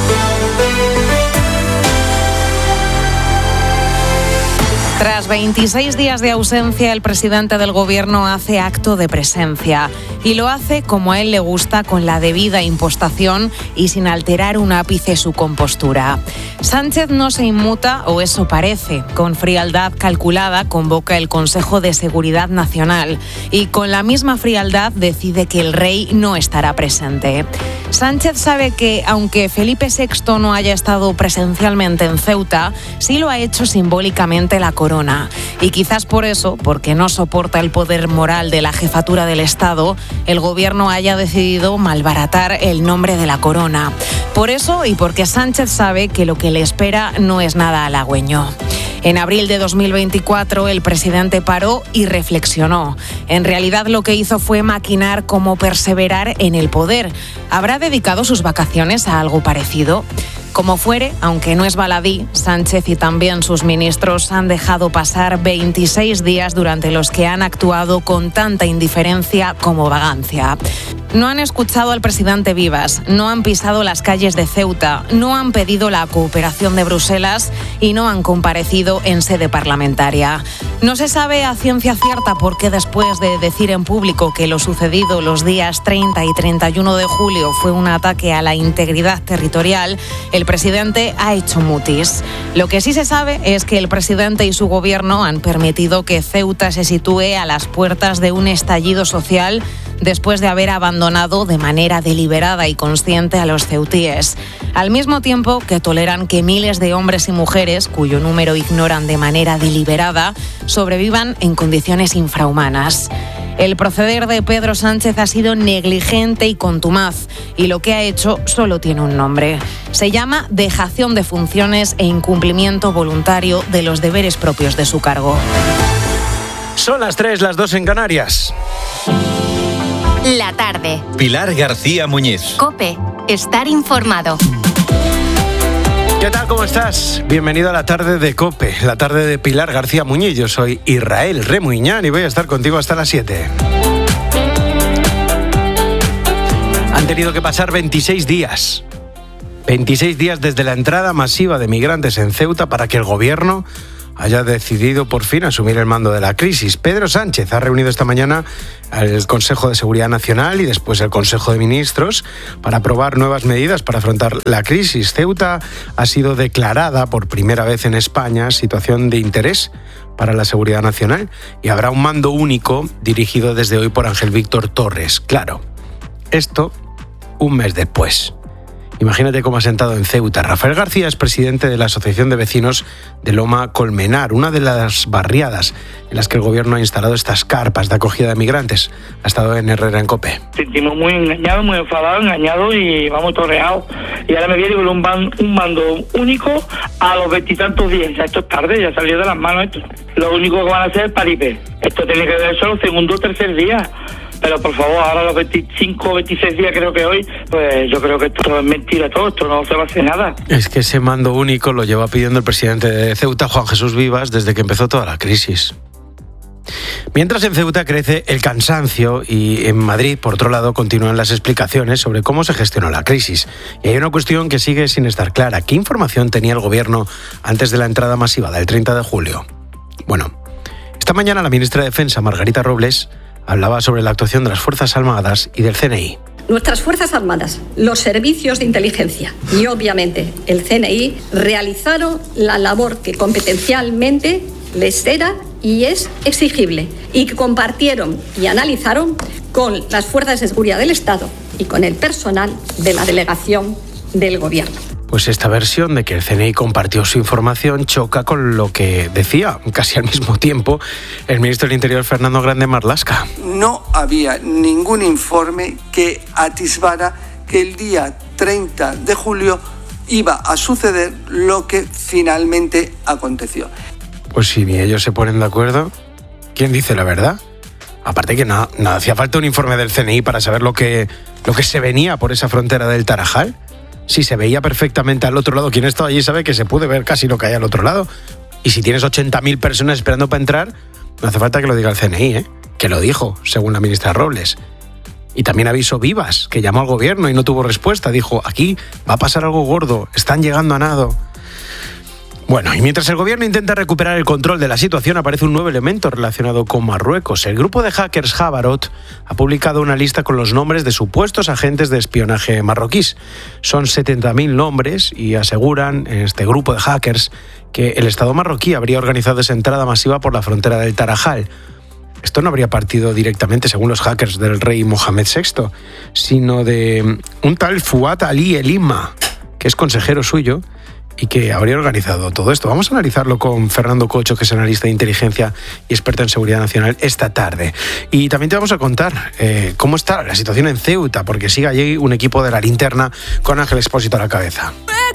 Tras veintiséis días de ausencia, el presidente del Gobierno hace acto de presencia. Y lo hace como a él le gusta, con la debida impostación y sin alterar un ápice su compostura. Sánchez no se inmuta, o eso parece. Con frialdad calculada convoca el Consejo de Seguridad Nacional y con la misma frialdad decide que el rey no estará presente. Sánchez sabe que, aunque Felipe sexto no haya estado presencialmente en Ceuta, sí lo ha hecho simbólicamente la corona. Y quizás por eso, porque no soporta el poder moral de la jefatura del Estado, el Gobierno haya decidido malbaratar el nombre de la corona. Por eso, y porque Sánchez sabe que lo que le espera no es nada halagüeño. En abril de dos mil veinticuatro, el presidente paró y reflexionó. En realidad, lo que hizo fue maquinar cómo perseverar en el poder. ¿Habrá dedicado sus vacaciones a algo parecido? Como fuere, aunque no es baladí, Sánchez y también sus ministros han dejado pasar veintiséis días durante los que han actuado con tanta indiferencia como vagancia. No han escuchado al presidente Vivas, no han pisado las calles de Ceuta, no han pedido la cooperación de Bruselas y no han comparecido en sede parlamentaria. No se sabe a ciencia cierta por qué, después de decir en público que lo sucedido los días treinta y treinta y uno de julio fue un ataque a la integridad territorial, el el presidente ha hecho mutis. Lo que sí se sabe es que el presidente y su gobierno han permitido que Ceuta se sitúe a las puertas de un estallido social después de haber abandonado de manera deliberada y consciente a los ceutíes. Al mismo tiempo que toleran que miles de hombres y mujeres, cuyo número ignoran de manera deliberada, sobrevivan en condiciones infrahumanas. El proceder de Pedro Sánchez ha sido negligente y contumaz, y lo que ha hecho solo tiene un nombre. Se llama dejación de funciones e incumplimiento voluntario de los deberes propios de su cargo. Son las tres, las dos en Canarias. La tarde. Pilar García Muñiz. COPE. Estar informado. ¿Qué tal? ¿Cómo estás? Bienvenido a la tarde de COPE, la tarde de Pilar García Muñiz. Yo soy Israel Remuñán y voy a estar contigo hasta las siete. Han tenido que pasar veintiséis días. veintiséis días desde la entrada masiva de migrantes en Ceuta para que el gobierno haya decidido por fin asumir el mando de la crisis. Pedro Sánchez ha reunido esta mañana al Consejo de Seguridad Nacional y después el Consejo de Ministros para aprobar nuevas medidas para afrontar la crisis. Ceuta ha sido declarada por primera vez en España situación de interés para la seguridad nacional y habrá un mando único dirigido desde hoy por Ángel Víctor Torres. Claro, esto un mes después. Imagínate cómo ha sentado en Ceuta. Rafael García es presidente de la Asociación de Vecinos de Loma Colmenar, una de las barriadas en las que el gobierno ha instalado estas carpas de acogida de migrantes. Ha estado en Herrera en COPE. Sentimos muy engañados, muy enfadados, engañados y vamos torreados. Y ahora me viene con un, ban, un mando único a los veintitantos días. Ya esto es tarde, ya salió de las manos esto. Lo único que van a hacer es paripé. Esto tiene que ver solo segundo o tercer día. Pero por favor, ahora los veinticinco o veintiséis días creo que hoy, pues yo creo que esto es mentira todo, esto no se va a hacer nada. Es que ese mando único lo lleva pidiendo el presidente de Ceuta, Juan Jesús Vivas, desde que empezó toda la crisis. Mientras en Ceuta crece el cansancio y en Madrid, por otro lado, continúan las explicaciones sobre cómo se gestionó la crisis. Y hay una cuestión que sigue sin estar clara. ¿Qué información tenía el gobierno antes de la entrada masiva del treinta de julio? Bueno, esta mañana la ministra de Defensa, Margarita Robles, hablaba sobre la actuación de las Fuerzas Armadas y del C N I. Nuestras Fuerzas Armadas, los servicios de inteligencia y obviamente el C N I realizaron la labor que competencialmente les era y es exigible y que compartieron y analizaron con las fuerzas de seguridad del Estado y con el personal de la delegación del Gobierno. Pues esta versión de que el C N I compartió su información choca con lo que decía, casi al mismo tiempo, el ministro del Interior, Fernando Grande Marlaska. No había ningún informe que atisbara que el día treinta de julio iba a suceder lo que finalmente aconteció. Pues si ni ellos se ponen de acuerdo, ¿quién dice la verdad? Aparte que no, no hacía falta un informe del C N I para saber lo que, lo que se venía por esa frontera del Tarajal. Si se veía perfectamente al otro lado, quien estaba allí sabe que se puede ver casi lo que hay al otro lado. Y si tienes ochenta mil personas esperando para entrar, no hace falta que lo diga el C N I, ¿eh? Que lo dijo, según la ministra Robles. Y también avisó Vivas, que llamó al gobierno y no tuvo respuesta. Dijo, aquí va a pasar algo gordo, están llegando a nado. Bueno, y mientras el gobierno intenta recuperar el control de la situación, aparece un nuevo elemento relacionado con Marruecos. El grupo de hackers Jabarot ha publicado una lista con los nombres de supuestos agentes de espionaje marroquíes. Son setenta mil nombres y aseguran en este grupo de hackers que el Estado marroquí habría organizado esa entrada masiva por la frontera del Tarajal. Esto no habría partido directamente, según los hackers, del rey Mohamed sexto, sino de un tal Fuad Ali Elima, que es consejero suyo y que habría organizado todo esto. Vamos a analizarlo con Fernando Cocho, que es analista de inteligencia y experto en seguridad nacional, esta tarde. Y también te vamos a contar eh, cómo está la situación en Ceuta, porque sigue allí un equipo de La Linterna con Ángel Expósito a la cabeza.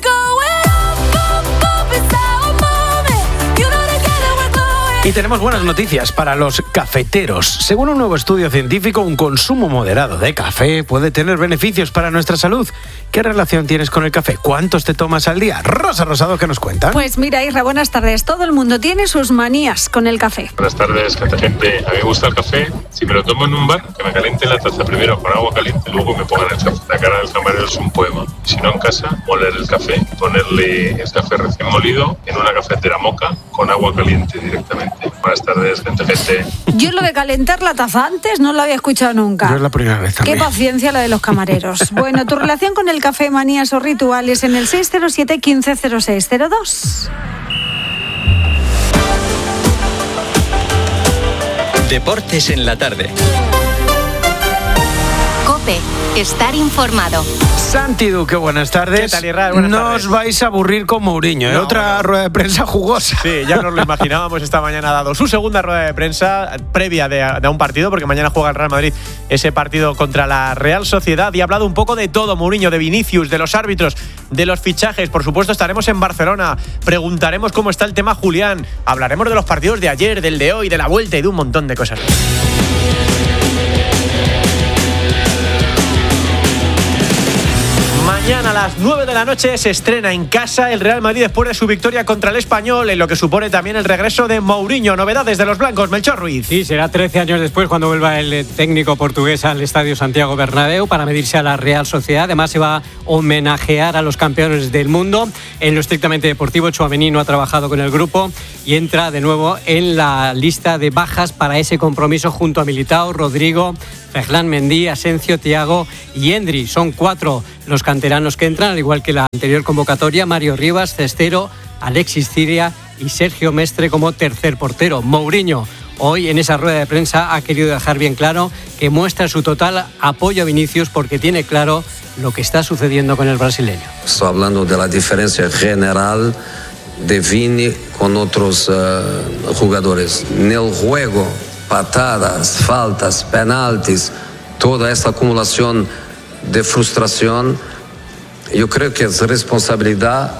Y tenemos buenas noticias para los cafeteros. Según un nuevo estudio científico, un consumo moderado de café puede tener beneficios para nuestra salud. ¿Qué relación tienes con el café? ¿Cuántos te tomas al día? Rosa Rosado, ¿qué nos cuentan? Pues mira, Isra, buenas tardes. Todo el mundo tiene sus manías con el café. Buenas tardes, gente. A mí me gusta el café. Si me lo tomo en un bar, que me caliente la taza primero con agua caliente, luego me pongan el café. La cara del camarero es un poema. Si no en casa, moler el café, ponerle el café recién molido en una cafetera moca con agua caliente directamente. Buenas tardes, gente, gente. Yo lo de calentar la taza antes no lo había escuchado nunca. Yo es la primera vez también. Qué paciencia la de los camareros. Bueno, tu relación con el café, manías o rituales en el seis cero siete, quince, cero seis cero dos. Deportes en la tarde. COPE. Estar informado. Santi Duque, buenas tardes. ¿Qué tal, Israel? Buenas no tardes. os vais a aburrir con Mourinho, ¿eh? No, Otra no. rueda de prensa jugosa. Sí, ya nos lo imaginábamos. Esta mañana ha dado su segunda rueda de prensa previa de, de un partido, porque mañana juega el Real Madrid ese partido contra la Real Sociedad, y ha hablado un poco de todo, Mourinho, de Vinicius, de los árbitros, de los fichajes. Por supuesto, estaremos en Barcelona, preguntaremos cómo está el tema Julián, hablaremos de los partidos de ayer, del de hoy, de la vuelta y de un montón de cosas. Mañana a las nueve de la noche se estrena en casa el Real Madrid después de su victoria contra el Español, en lo que supone también el regreso de Mourinho. Novedades de los blancos, Melchor Ruiz. Sí, será trece años después cuando vuelva el técnico portugués al Estadio Santiago Bernabéu para medirse a la Real Sociedad. Además se va a homenajear a los campeones del mundo. En lo estrictamente deportivo, Tchouaméni no ha trabajado con el grupo y entra de nuevo en la lista de bajas para ese compromiso junto a Militao, Rodrigo, Ferland Mendy, Asensio, Thiago y Endri. Son cuatro los canteranos que entran, al igual que la anterior convocatoria: Mario Rivas, Cestero, Alexis Ciria y Sergio Mestre como tercer portero. Mourinho hoy en esa rueda de prensa ha querido dejar bien claro que muestra su total apoyo a Vinicius porque tiene claro lo que está sucediendo con el brasileño. Estoy hablando de la diferencia general de Vini con otros uh, jugadores. En el juego, patadas, faltas, penaltis, toda esta acumulación de frustración, yo creo que es responsabilidad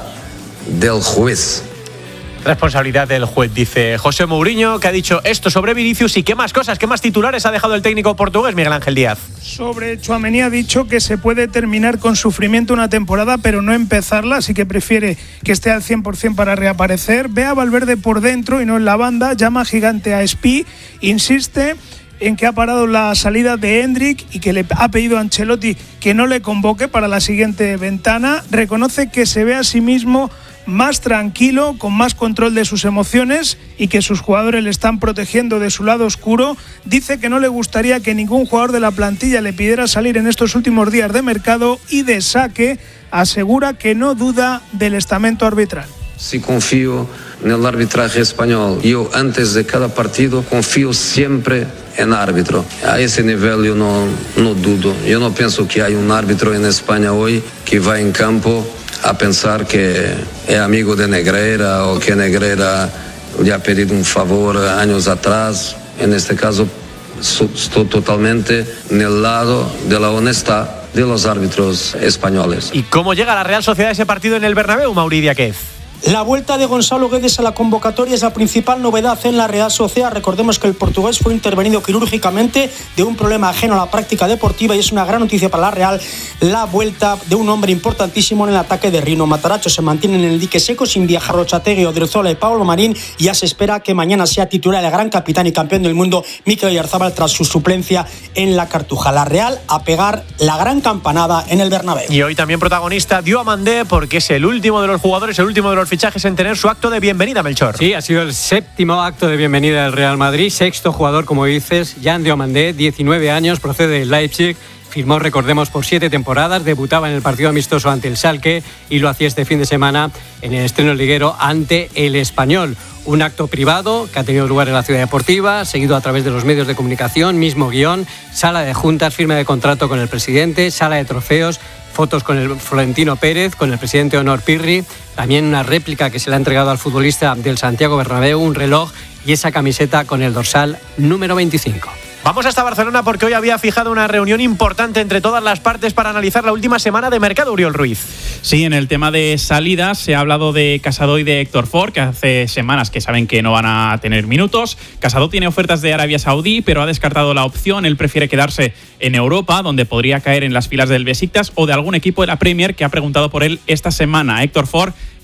del juez. Responsabilidad del juez, dice José Mourinho, que ha dicho esto sobre Vinicius. ¿Y qué más cosas, qué más titulares ha dejado el técnico portugués, Miguel Ángel Díaz? Sobre Tchouaméni ha dicho que se puede terminar con sufrimiento una temporada, pero no empezarla, así que prefiere que esté al cien por ciento para reaparecer. Ve a Valverde por dentro y no en la banda, llama gigante a Spi, insiste en que ha parado la salida de Endrick y que le ha pedido a Ancelotti que no le convoque para la siguiente ventana. Reconoce que se ve a sí mismo más tranquilo, con más control de sus emociones y que sus jugadores le están protegiendo de su lado oscuro. Dice que no le gustaría que ningún jugador de la plantilla le pidiera salir en estos últimos días de mercado y de saque. Asegura que no duda del estamento arbitral. Si confío en el arbitraje español, yo antes de cada partido confío siempre en árbitro. A ese nivel yo no, no dudo. Yo no pienso que hay un árbitro en España hoy que va en campo a pensar que es amigo de Negreira o que Negreira le ha pedido un favor años atrás. En este caso estoy totalmente en el lado de la honestidad de los árbitros españoles. ¿Y cómo llega la Real Sociedad a ese partido en el Bernabéu, Mauri Díaz? La vuelta de Gonzalo Guedes a la convocatoria es la principal novedad en la Real Sociedad. Recordemos que el portugués fue intervenido quirúrgicamente de un problema ajeno a la práctica deportiva y es una gran noticia para la Real la vuelta de un hombre importantísimo en el ataque de Rino. Mataracho se mantiene en el dique seco sin viajar Rochategui, Odriozola y Pablo Marín, y ya se espera que mañana sea titular el gran capitán y campeón del mundo Mikel Oyarzabal tras su suplencia en la Cartuja. La Real a pegar la gran campanada en el Bernabéu. Y hoy también protagonista Diomandé, porque es el último de los jugadores, el último de los fichajes en tener su acto de bienvenida, Melchor. Sí, ha sido el séptimo acto de bienvenida del Real Madrid, sexto jugador, como dices, Jan Diomandé, diecinueve años, procede de Leipzig. Firmó, recordemos, por siete temporadas, debutaba en el partido amistoso ante el Schalke y lo hacía este fin de semana en el estreno liguero ante el Español. Un acto privado que ha tenido lugar en la Ciudad Deportiva, seguido a través de los medios de comunicación, mismo guión, sala de juntas, firma de contrato con el presidente, sala de trofeos, fotos con el Florentino Pérez, con el presidente Onor Pirri, también una réplica que se le ha entregado al futbolista del Santiago Bernabéu, un reloj y esa camiseta con el dorsal número veinticinco. Vamos hasta Barcelona porque hoy había fijado una reunión importante entre todas las partes para analizar la última semana de mercado, Uriol Ruiz. Sí, en el tema de salidas se ha hablado de Casado y de Héctor Ford, que hace semanas que saben que no van a tener minutos. Casado tiene ofertas de Arabia Saudí, pero ha descartado la opción. Él prefiere quedarse en Europa, donde podría caer en las filas del Besiktas o de algún equipo de la Premier que ha preguntado por él esta semana. Héctor Ford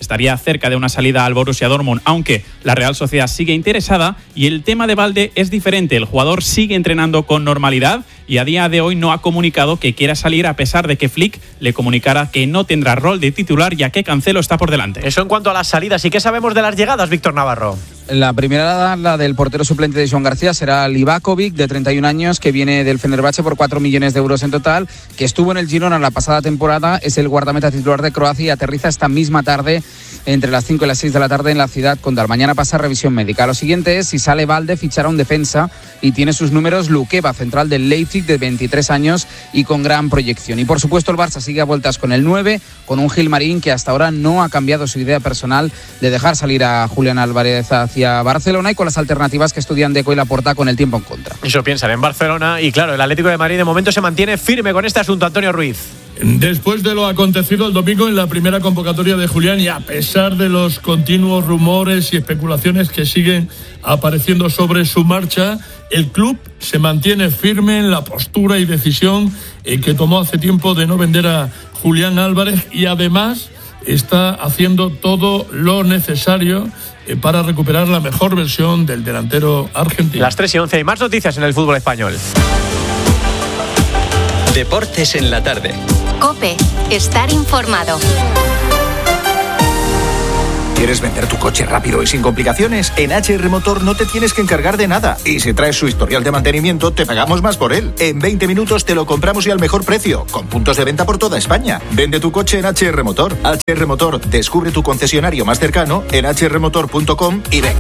estaría cerca de una salida al Borussia Dortmund, aunque la Real Sociedad sigue interesada. Y el tema de Balde es diferente. El jugador sigue entrenando con normalidad y a día de hoy no ha comunicado que quiera salir, a pesar de que Flick le comunicara que no tendrá rol de titular, ya que Cancelo está por delante. Eso en cuanto a las salidas. ¿Y qué sabemos de las llegadas, Víctor Navarro? La primera, la del portero suplente de Joan García, será Livakovic, de treinta y un años, que viene del Fenerbahce por cuatro millones de euros en total, que estuvo en el Girona la pasada temporada, es el guardameta titular de Croacia y aterriza esta misma tarde entre las cinco y las seis de la tarde en la ciudad condal. Mañana pasa revisión médica. Lo siguiente es, si sale Balde, fichará un defensa y tiene sus números Lukeba, central del Leipzig, de veintitrés años y con gran proyección. Y por supuesto el Barça sigue a vueltas con el nueve, con un Gilmarín que hasta ahora no ha cambiado su idea personal de dejar salir a Julián Álvarez hacia Barcelona, y con las alternativas que estudian Deco y Laporta con el tiempo en contra. Eso piensan en Barcelona, y claro, el Atlético de Madrid de momento se mantiene firme con este asunto. Antonio Ruiz. Después de lo acontecido el domingo en la primera convocatoria de Julián, y a pesar de los continuos rumores y especulaciones que siguen apareciendo sobre su marcha, el club se mantiene firme en la postura y decisión que tomó hace tiempo de no vender a Julián Álvarez, y además está haciendo todo lo necesario para recuperar la mejor versión del delantero argentino. Las tres y once, hay más noticias en el fútbol español. Deportes en la tarde. COPE. Estar informado. ¿Quieres vender tu coche rápido y sin complicaciones? En H R Motor no te tienes que encargar de nada. Y si traes su historial de mantenimiento, te pagamos más por él. En veinte minutos te lo compramos y al mejor precio, con puntos de venta por toda España. Vende tu coche en H R Motor. H R Motor, descubre tu concesionario más cercano en h r motor punto com y ven.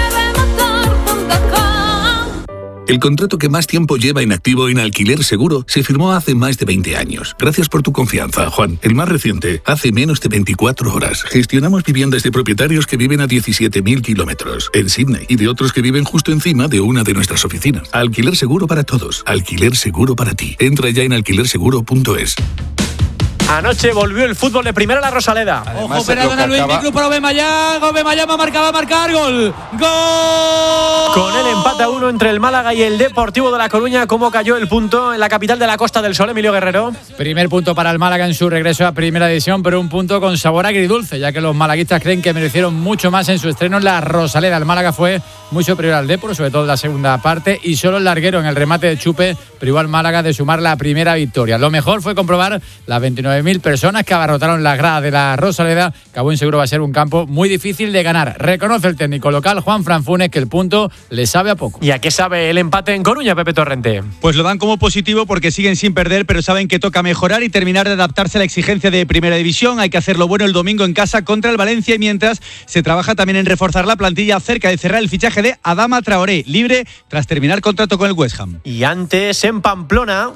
El contrato que más tiempo lleva inactivo en Alquiler Seguro se firmó hace más de veinte años. Gracias por tu confianza, Juan. El más reciente, hace menos de veinticuatro horas. Gestionamos viviendas de propietarios que viven a diecisiete mil kilómetros en Sydney y de otros que viven justo encima de una de nuestras oficinas. Alquiler Seguro para todos. Alquiler Seguro para ti. Entra ya en alquiler seguro punto es. Anoche volvió el fútbol de primera la Rosaleda. Ojo, Peradona, Luis Micru para Aubameyang. Aubameyang va a marcar, va a marcar. Gol. ¡Gol! Con el empate a uno entre el Málaga y el Deportivo de La Coruña, ¿cómo cayó el punto en la capital de la Costa del Sol, Emilio Guerrero? Primer punto para el Málaga en su regreso a Primera División, pero un punto con sabor agridulce, ya que los malaguistas creen que merecieron mucho más en su estreno en la Rosaleda. El Málaga fue muy superior al Depor, sobre todo en la segunda parte, y solo el larguero en el remate de Chupe privó al Málaga de sumar la primera victoria. Lo mejor fue comprobar las veintinueve mil personas que abarrotaron las gradas de la Rosaleda, que a buen seguro va a ser un campo muy difícil de ganar. Reconoce el técnico local, Juan Fran Funes, que el punto le sabe a poco. ¿Y a qué sabe el empate en Coruña, Pepe Torrente? Pues lo dan como positivo porque siguen sin perder, pero saben que toca mejorar y terminar de adaptarse a la exigencia de Primera División. Hay que hacerlo bueno el domingo en casa contra el Valencia, y mientras se trabaja también en reforzar la plantilla cerca de cerrar el fichaje de Adama Traoré, libre tras terminar contrato con el West Ham. Y antes en Pamplona.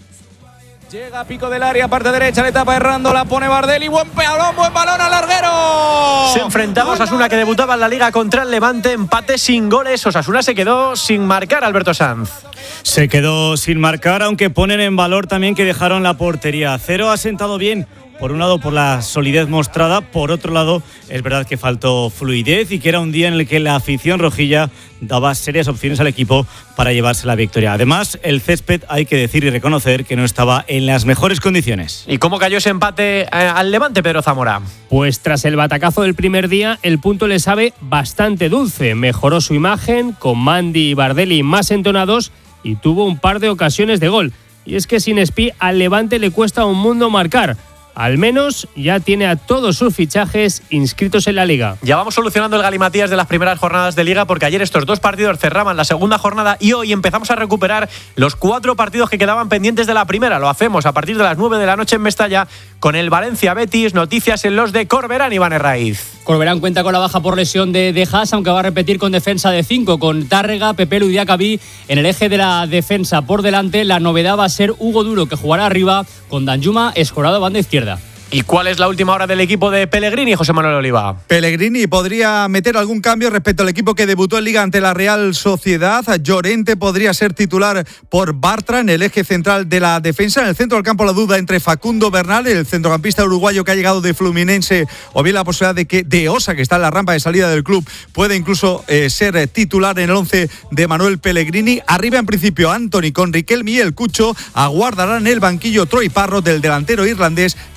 Llega a pico del área, parte derecha, le tapa errando, la pone Bardelli, buen balón, buen balón al larguero. Se enfrentaba a Osasuna, que debutaba en la Liga contra el Levante, empate sin goles. Osasuna se quedó sin marcar, Alberto Sanz. Se quedó sin marcar, aunque ponen en valor también que dejaron la portería a cero. Ha sentado bien, por un lado por la solidez mostrada, por otro lado es verdad que faltó fluidez y que era un día en el que la afición rojilla daba serias opciones al equipo para llevarse la victoria. Además, el césped, hay que decir y reconocer que no estaba en las mejores condiciones. ¿Y cómo cayó ese empate eh, al Levante, Pedro Zamora? Pues tras el batacazo del primer día, el punto le sabe bastante dulce. Mejoró su imagen, con Mandi y Bardelli más entonados, y tuvo un par de ocasiones de gol. Y es que sin Espí al Levante le cuesta un mundo marcar. Al menos ya tiene a todos sus fichajes inscritos en la Liga. Ya vamos solucionando el galimatías de las primeras jornadas de Liga, porque ayer estos dos partidos cerraban la segunda jornada y hoy empezamos a recuperar los cuatro partidos que quedaban pendientes de la primera. Lo hacemos a partir de las nueve de la noche en Mestalla con el Valencia-Betis. Noticias en los de Corberán, Iván Herraiz. Corberán cuenta con la baja por lesión de De Haas, aunque va a repetir con defensa de cinco, con Tárrega, Pepelu y Diacabí en el eje de la defensa. Por delante, la novedad va a ser Hugo Duro, que jugará arriba con Danjuma escorado a banda izquierda. ¿Y cuál es la última hora del equipo de Pellegrini, José Manuel Oliva? Pellegrini podría meter algún cambio respecto al equipo que debutó en Liga ante la Real Sociedad. Llorente podría ser titular por Bartra en el eje central de la defensa. En el centro del campo la duda entre Facundo Bernal, el centrocampista uruguayo que ha llegado de Fluminense, o bien la posibilidad de que De Osa, que está en la rampa de salida del club, puede incluso eh, ser titular en el once de Manuel Pellegrini. Arriba en principio Antony con Riquelme y el Cucho. Aguardarán el banquillo Troy Parrott, del delantero irlandés, que podría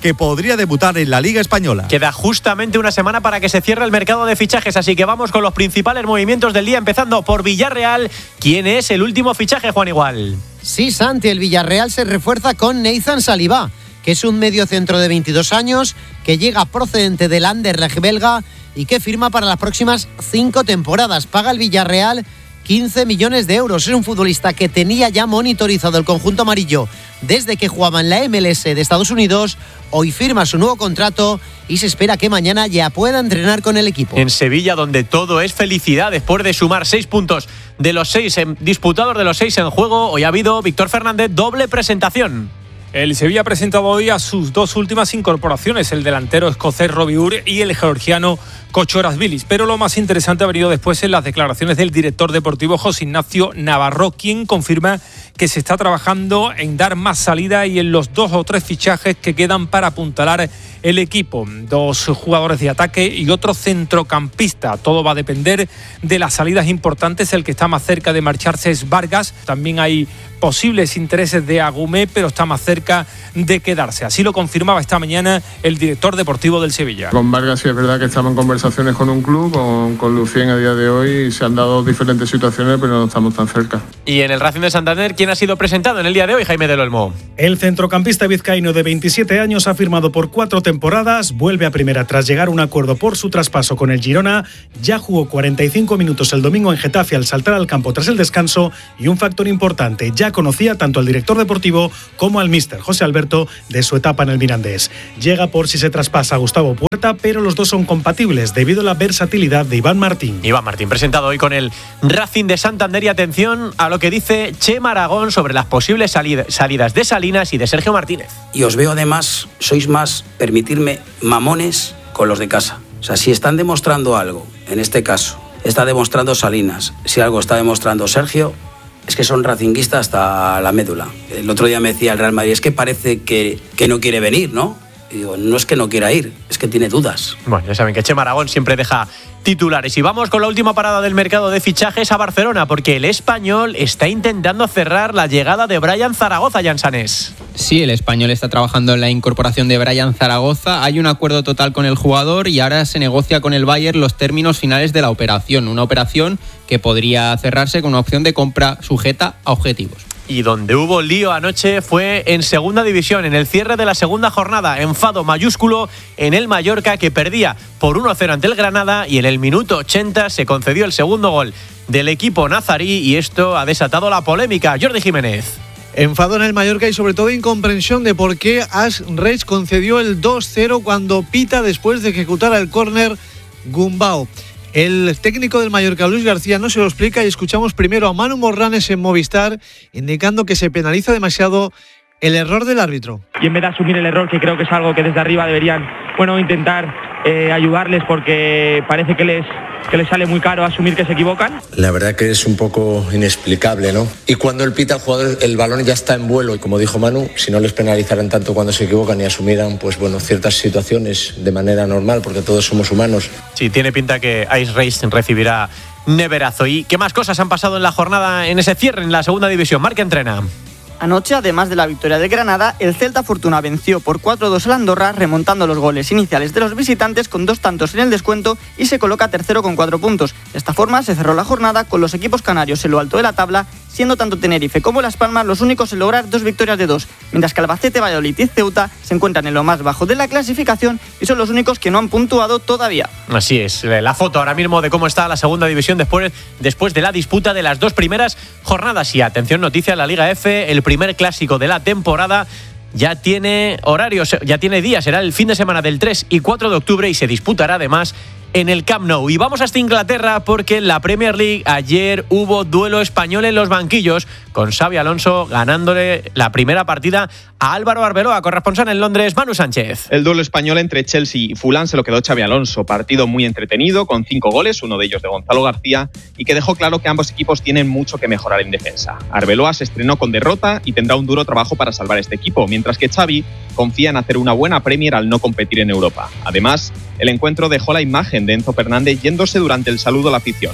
podría debutar en la Liga Española. Queda justamente una semana para que se cierre el mercado de fichajes, así que vamos con los principales movimientos del día, empezando por Villarreal. ¿Quién es el último fichaje, Juan Igual? Sí, Santi, el Villarreal se refuerza con Nathan Saliba, que es un mediocentro de veintidós años, que llega procedente del Anderlecht belga y que firma para las próximas cinco temporadas. Paga el Villarreal quince millones de euros. Es un futbolista que tenía ya monitorizado el conjunto amarillo desde que jugaba en la M L S de Estados Unidos. Hoy firma su nuevo contrato y se espera que mañana ya pueda entrenar con el equipo. En Sevilla, donde todo es felicidad, después de sumar seis puntos de los seis en, disputados de los seis en juego, hoy ha habido, Víctor Fernández, doble presentación. El Sevilla ha presentado hoy a sus dos últimas incorporaciones, el delantero escocés Robbie Ure y el georgiano Kochorazvilis. Pero lo más interesante ha venido después en las declaraciones del director deportivo José Ignacio Navarro, quien confirma que se está trabajando en dar más salida y en los dos o tres fichajes que quedan para apuntalar el equipo. Dos jugadores de ataque y otro centrocampista. Todo va a depender de las salidas importantes. El que está más cerca de marcharse es Vargas. También hay posibles intereses de Agumé, pero está más cerca de quedarse. Así lo confirmaba esta mañana el director deportivo del Sevilla. Con Vargas sí es verdad que estamos en conversaciones con un club, con, con Lucien a día de hoy se han dado diferentes situaciones, pero no estamos tan cerca. Y en el Racing de Santander, ¿quién ha sido presentado en el día de hoy? Jaime del Olmo. El centrocampista vizcaíno de veintisiete años ha firmado por cuatro temporadas, vuelve a primera tras llegar a un acuerdo por su traspaso con el Girona. Ya jugó cuarenta y cinco minutos el domingo en Getafe al saltar al campo tras el descanso, y un factor importante, ya conocía tanto al director deportivo como al míster José Alberto de su etapa en el Mirandés. Llega por si se traspasa a Gustavo Puerta, pero los dos son compatibles debido a la versatilidad de Iván Martín. Iván Martín, presentado hoy con el Racing de Santander, y atención a lo que dice Chema Aragón sobre las posibles salid- salidas de Salinas y de Sergio Martínez. Y os veo además, sois más, permitirme, mamones con los de casa. O sea, si están demostrando algo, en este caso, está demostrando Salinas, si algo está demostrando Sergio, es que son racinguistas hasta la médula. El otro día me decía el Real Madrid, es que parece que, que no quiere venir, ¿no? Y digo, no es que no quiera ir, es que tiene dudas. Bueno, ya saben que Chema Aragón siempre deja titulares. Y vamos con la última parada del mercado de fichajes a Barcelona, porque el Español está intentando cerrar la llegada de Brian Zaragoza, Jansanés. Sí, el Español está trabajando en la incorporación de Brian Zaragoza. Hay un acuerdo total con el jugador y ahora se negocia con el Bayern los términos finales de la operación. Una operación que podría cerrarse con una opción de compra sujeta a objetivos. Y donde hubo lío anoche fue en segunda división, en el cierre de la segunda jornada. Enfado mayúsculo en el Mallorca, que perdía por uno a cero ante el Granada, y en el minuto ochenta se concedió el segundo gol del equipo nazarí, y esto ha desatado la polémica. Jordi Jiménez. Enfado en el Mallorca y sobre todo incomprensión de por qué Ash Reis concedió el dos cero cuando pita después de ejecutar el córner Gumbau. El técnico del Mallorca, Luis García, no se lo explica, y escuchamos primero a Manu Morranes en Movistar indicando que se penaliza demasiado el error del árbitro. Y en vez de asumir el error, que creo que es algo que desde arriba deberían, bueno, intentar eh, ayudarles, porque parece que les, que les sale muy caro asumir que se equivocan. La verdad que es un poco inexplicable, ¿no? Y cuando él pita al jugador, el balón ya está en vuelo, y como dijo Manu, si no les penalizaran tanto cuando se equivocan y asumieran, pues bueno, ciertas situaciones de manera normal, porque todos somos humanos. Sí, tiene pinta que Ice Race recibirá neverazo. ¿Y qué más cosas han pasado en la jornada, en ese cierre en la segunda división? Marca Entrena. Anoche, además de la victoria de Granada, el Celta Fortuna venció por cuatro dos al Andorra, remontando los goles iniciales de los visitantes con dos tantos en el descuento, y se coloca tercero con cuatro puntos. De esta forma se cerró la jornada con los equipos canarios en lo alto de la tabla, siendo tanto Tenerife como Las Palmas los únicos en lograr dos victorias de dos, mientras que Albacete, Valladolid y Ceuta se encuentran en lo más bajo de la clasificación y son los únicos que no han puntuado todavía. Así es, la foto ahora mismo de cómo está la segunda división después, después de la disputa de las dos primeras jornadas. Y atención, noticia, la Liga F, el primer clásico de la temporada ya tiene horarios, ya tiene días, será el fin de semana del tres y cuatro de octubre, y se disputará además en el Camp Nou. Y vamos hasta Inglaterra, porque en la Premier League ayer hubo duelo español en los banquillos, con Xabi Alonso ganándole la primera partida a Álvaro Arbeloa. Corresponsal en Londres, Manu Sánchez. El duelo español entre Chelsea y Fulham se lo quedó Xabi Alonso. Partido muy entretenido, con cinco goles, uno de ellos de Gonzalo García, y que dejó claro que ambos equipos tienen mucho que mejorar en defensa. Arbeloa se estrenó con derrota y tendrá un duro trabajo para salvar este equipo, mientras que Xabi confía en hacer una buena Premier al no competir en Europa. Además, el encuentro dejó la imagen de Enzo Fernández yéndose durante el saludo a la afición.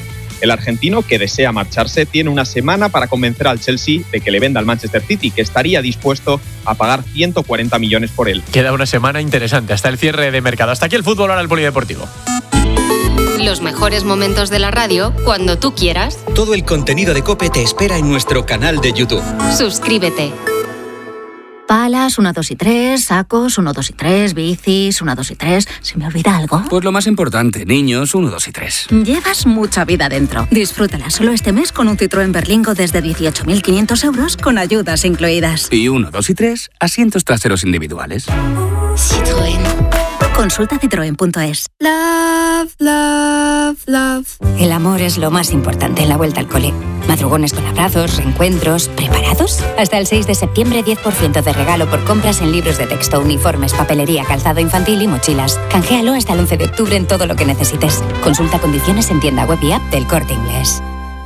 El argentino, que desea marcharse, tiene una semana para convencer al Chelsea de que le venda al Manchester City, que estaría dispuesto a pagar ciento cuarenta millones por él. Queda una semana interesante hasta el cierre de mercado. Hasta aquí el fútbol, ahora el polideportivo. Los mejores momentos de la radio cuando tú quieras. Todo el contenido de COPE te espera en nuestro canal de YouTube. Suscríbete. Palas, uno, dos y tres, sacos, uno, dos y tres, bicis, uno, dos y tres. ¿Se me olvida algo? Pues lo más importante, niños, uno, dos y tres. Llevas mucha vida dentro. Disfrútala solo este mes con un Citroën Berlingo desde dieciocho mil quinientos euros con ayudas incluidas. Y uno, dos y tres, asientos traseros individuales. Citroën. Consulta citroen punto es. Love, love, love. El amor es lo más importante en la vuelta al cole. Madrugones con abrazos, reencuentros. ¿Preparados? Hasta el seis de septiembre, diez por ciento de regalo por compras en libros de texto, uniformes, papelería, calzado infantil y mochilas. Canjealo hasta el once de octubre en todo lo que necesites. Consulta condiciones en tienda web y app del Corte Inglés.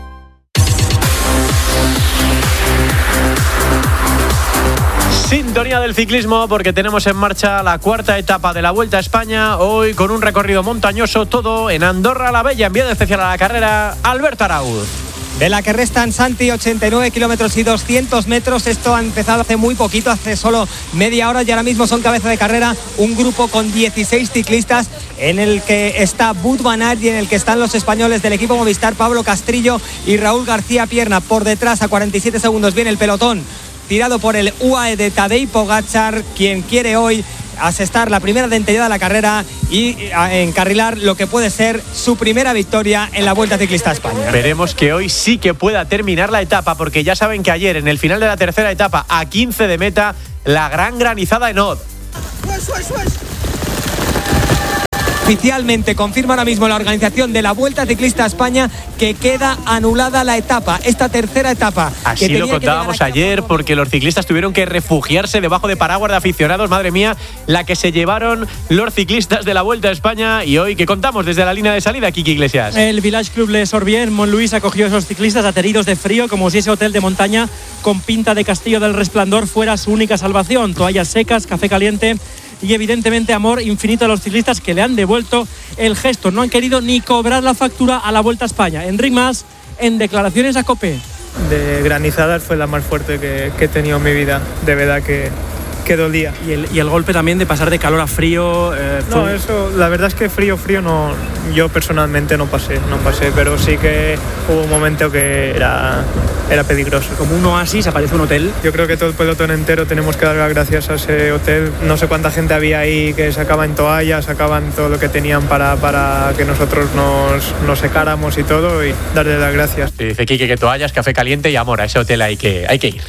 Sintonía del ciclismo, porque tenemos en marcha la cuarta etapa de la Vuelta a España, hoy con un recorrido montañoso, todo en Andorra la Bella. Enviado especial a la carrera, Alberto Araúz. De la que restan, Santi, ochenta y nueve kilómetros y doscientos metros. Esto ha empezado hace muy poquito, hace solo media hora, y ahora mismo son cabeza de carrera un grupo con dieciséis ciclistas, en el que está Wout van Aert y en el que están los españoles del equipo Movistar, Pablo Castrillo y Raúl García Pierna. Por detrás, a cuarenta y siete segundos, viene el pelotón tirado por el U A E de Tadej Pogačar, quien quiere hoy asestar la primera dentellada de la carrera y encarrilar lo que puede ser su primera victoria en la Vuelta Ciclista a España. Veremos que hoy sí que pueda terminar la etapa, porque ya saben que ayer, en el final de la tercera etapa, a quince de meta, la gran granizada en Od. Oficialmente confirma ahora mismo la organización de la Vuelta Ciclista a España que queda anulada la etapa, esta tercera etapa. Así lo contábamos ayer, porque los ciclistas tuvieron que refugiarse debajo de paraguas de aficionados. Madre mía, la que se llevaron los ciclistas de la Vuelta a España. Y hoy, ¿qué contamos desde la línea de salida, Kiki Iglesias? El Village Club Les Sorbiers, Montluís, acogió a esos ciclistas ateridos de frío, como si ese hotel de montaña con pinta de Castillo del Resplandor fuera su única salvación. Toallas secas, café caliente y evidentemente amor infinito a los ciclistas, que le han devuelto el gesto. No han querido ni cobrar la factura a la Vuelta a España. Enric Mas, en declaraciones a COPE. De granizadas fue la más fuerte que, que he tenido en mi vida. De verdad que, que dolía. ¿Y el, y el golpe también de pasar de calor a frío? Eh, fue... No, eso, la verdad es que frío, frío no, yo personalmente no pasé, no pasé, pero sí que hubo un momento que era, era peligroso. Como un oasis, aparece un hotel. Yo creo que todo el pelotón entero tenemos que dar las gracias a ese hotel. No sé cuánta gente había ahí que sacaban toallas, sacaban todo lo que tenían para, para que nosotros nos, nos secáramos y todo, y darle las gracias. Dice Quique que toallas, café caliente y amor, a ese hotel hay que, hay que ir.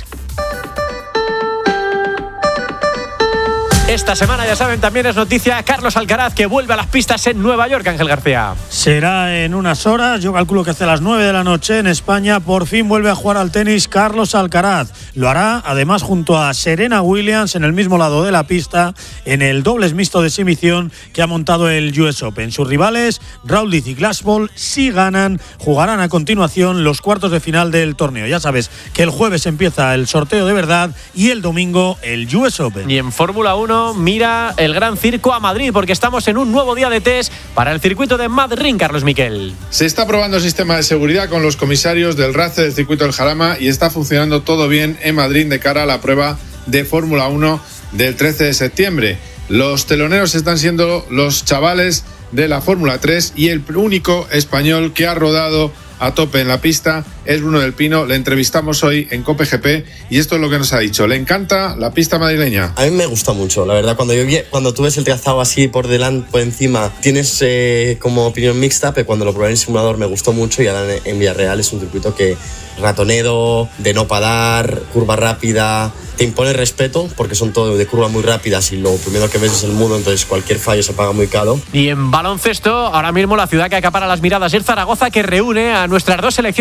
Esta semana, ya saben, también es noticia Carlos Alcaraz, que vuelve a las pistas en Nueva York. Ángel García. Será en unas horas, yo calculo que hacia las nueve de la noche en España. Por fin vuelve a jugar al tenis Carlos Alcaraz. Lo hará además junto a Serena Williams en el mismo lado de la pista, en el dobles mixto de exhibición que ha montado el U S Open. Sus rivales, Raonic y Glassball, si ganan, jugarán a continuación los cuartos de final del torneo. Ya sabes que el jueves empieza el sorteo de verdad y el domingo el U S Open. Y en Fórmula uno mira el Gran Circo a Madrid, porque estamos en un nuevo día de test para el circuito de Madrid. Carlos Miquel. Se está probando el sistema de seguridad con los comisarios del R A C E del circuito del Jarama y está funcionando todo bien en Madrid de cara a la prueba de Fórmula uno del trece de septiembre. Los teloneros están siendo los chavales de la Fórmula tres y el único español que ha rodado a tope en la pista es Bruno del Pino. Le entrevistamos hoy en COPE G P y esto es lo que nos ha dicho. Le encanta la pista madrileña. A mí me gusta mucho, la verdad. Cuando yo vi, cuando tú ves el trazado así por delante, por encima, tienes eh, como opinión mixta, pero cuando lo probé en el simulador me gustó mucho, y ahora en, en Villarreal es un circuito que ratonero, de no parar, curva rápida, te impone respeto porque son todo de curvas muy rápidas y lo primero que ves es el muro, entonces cualquier fallo se paga muy caro. Y en baloncesto, ahora mismo la ciudad que acapara las miradas es Zaragoza, que reúne a nuestras dos selecciones nacionales.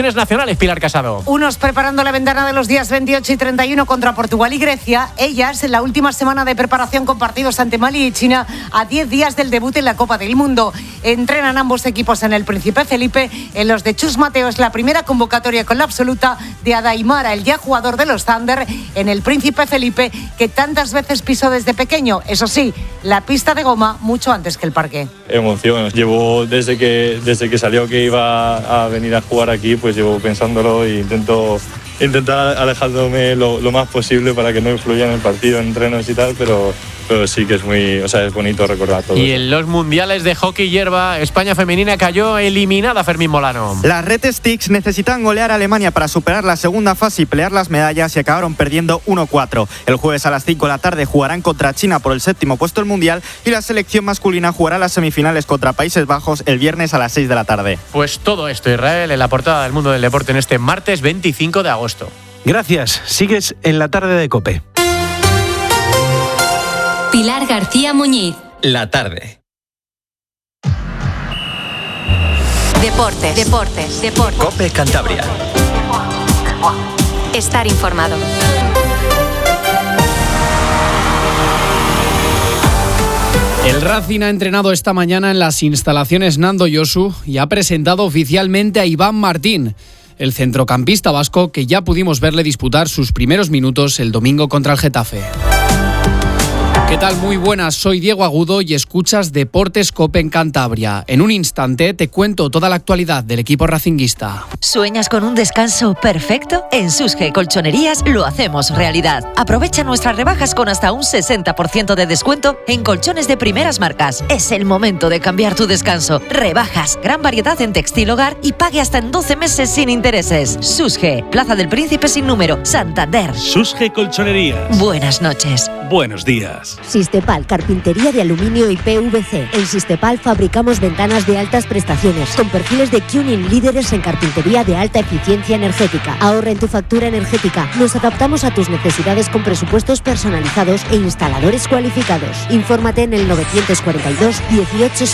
mundiales, Pilar Casado. Unos preparando la ventana de los días veintiocho y treinta y uno contra Portugal y Grecia. Ellas en la última semana de preparación con partidos ante Mali y China a diez días del debut en la Copa del Mundo. Entrenan ambos equipos en el Príncipe Felipe. En los de Chus Mateo es la primera convocatoria con la absoluta de Adaimara, el ya jugador de los Thunder, en el Príncipe Felipe, que tantas veces pisó desde pequeño. Eso sí, la pista de goma mucho antes que el parque. Emoción. Llevo desde que, desde que salió que iba a venir a jugar aquí, pues llevo pensándolo e intento intentar alejándome lo, lo más posible para que no influya en el partido, en entrenos y tal, pero, pero sí que es muy, o sea, es bonito recordar todo. Y eso. En los mundiales de hockey hierba, España femenina cayó eliminada, Fermín Molano. Las Red Sticks necesitan golear a Alemania para superar la segunda fase y pelear las medallas y acabaron perdiendo uno cuatro. El jueves a las cinco de la tarde jugarán contra China por el séptimo puesto del mundial y la selección masculina jugará las semifinales contra Países Bajos el viernes a las seis de la tarde. Pues todo esto, Israel, en la portada del Mundo del Deporte en este martes veinticinco de agosto. Gracias. Sigues en la tarde de COPE. Pilar García Muñiz. La tarde. Deportes, deportes, deportes. COPE Cantabria. Estar informado. El Racing ha entrenado esta mañana en las instalaciones Nando Yosu y ha presentado oficialmente a Iván Martín, el centrocampista vasco que ya pudimos verle disputar sus primeros minutos el domingo contra el Getafe. ¿Qué tal? Muy buenas, soy Diego Agudo y escuchas Deportes COPE en Cantabria. En un instante te cuento toda la actualidad del equipo racinguista. ¿Sueñas con un descanso perfecto? En Susge Colchonerías lo hacemos realidad. Aprovecha nuestras rebajas con hasta un sesenta por ciento de descuento en colchones de primeras marcas. Es el momento de cambiar tu descanso. Rebajas, gran variedad en textil hogar y pague hasta en doce meses sin intereses. Susge, Plaza del Príncipe sin número, Santander. Susge Colchonerías. Buenas noches. Buenos días. Sistepal, carpintería de aluminio y P V C. En Sistepal fabricamos ventanas de altas prestaciones, con perfiles de Cuning líderes en carpintería de alta eficiencia energética. Ahorra en tu factura energética. Nos adaptamos a tus necesidades con presupuestos personalizados e instaladores cualificados. Infórmate en el novecientos cuarenta y dos, dieciocho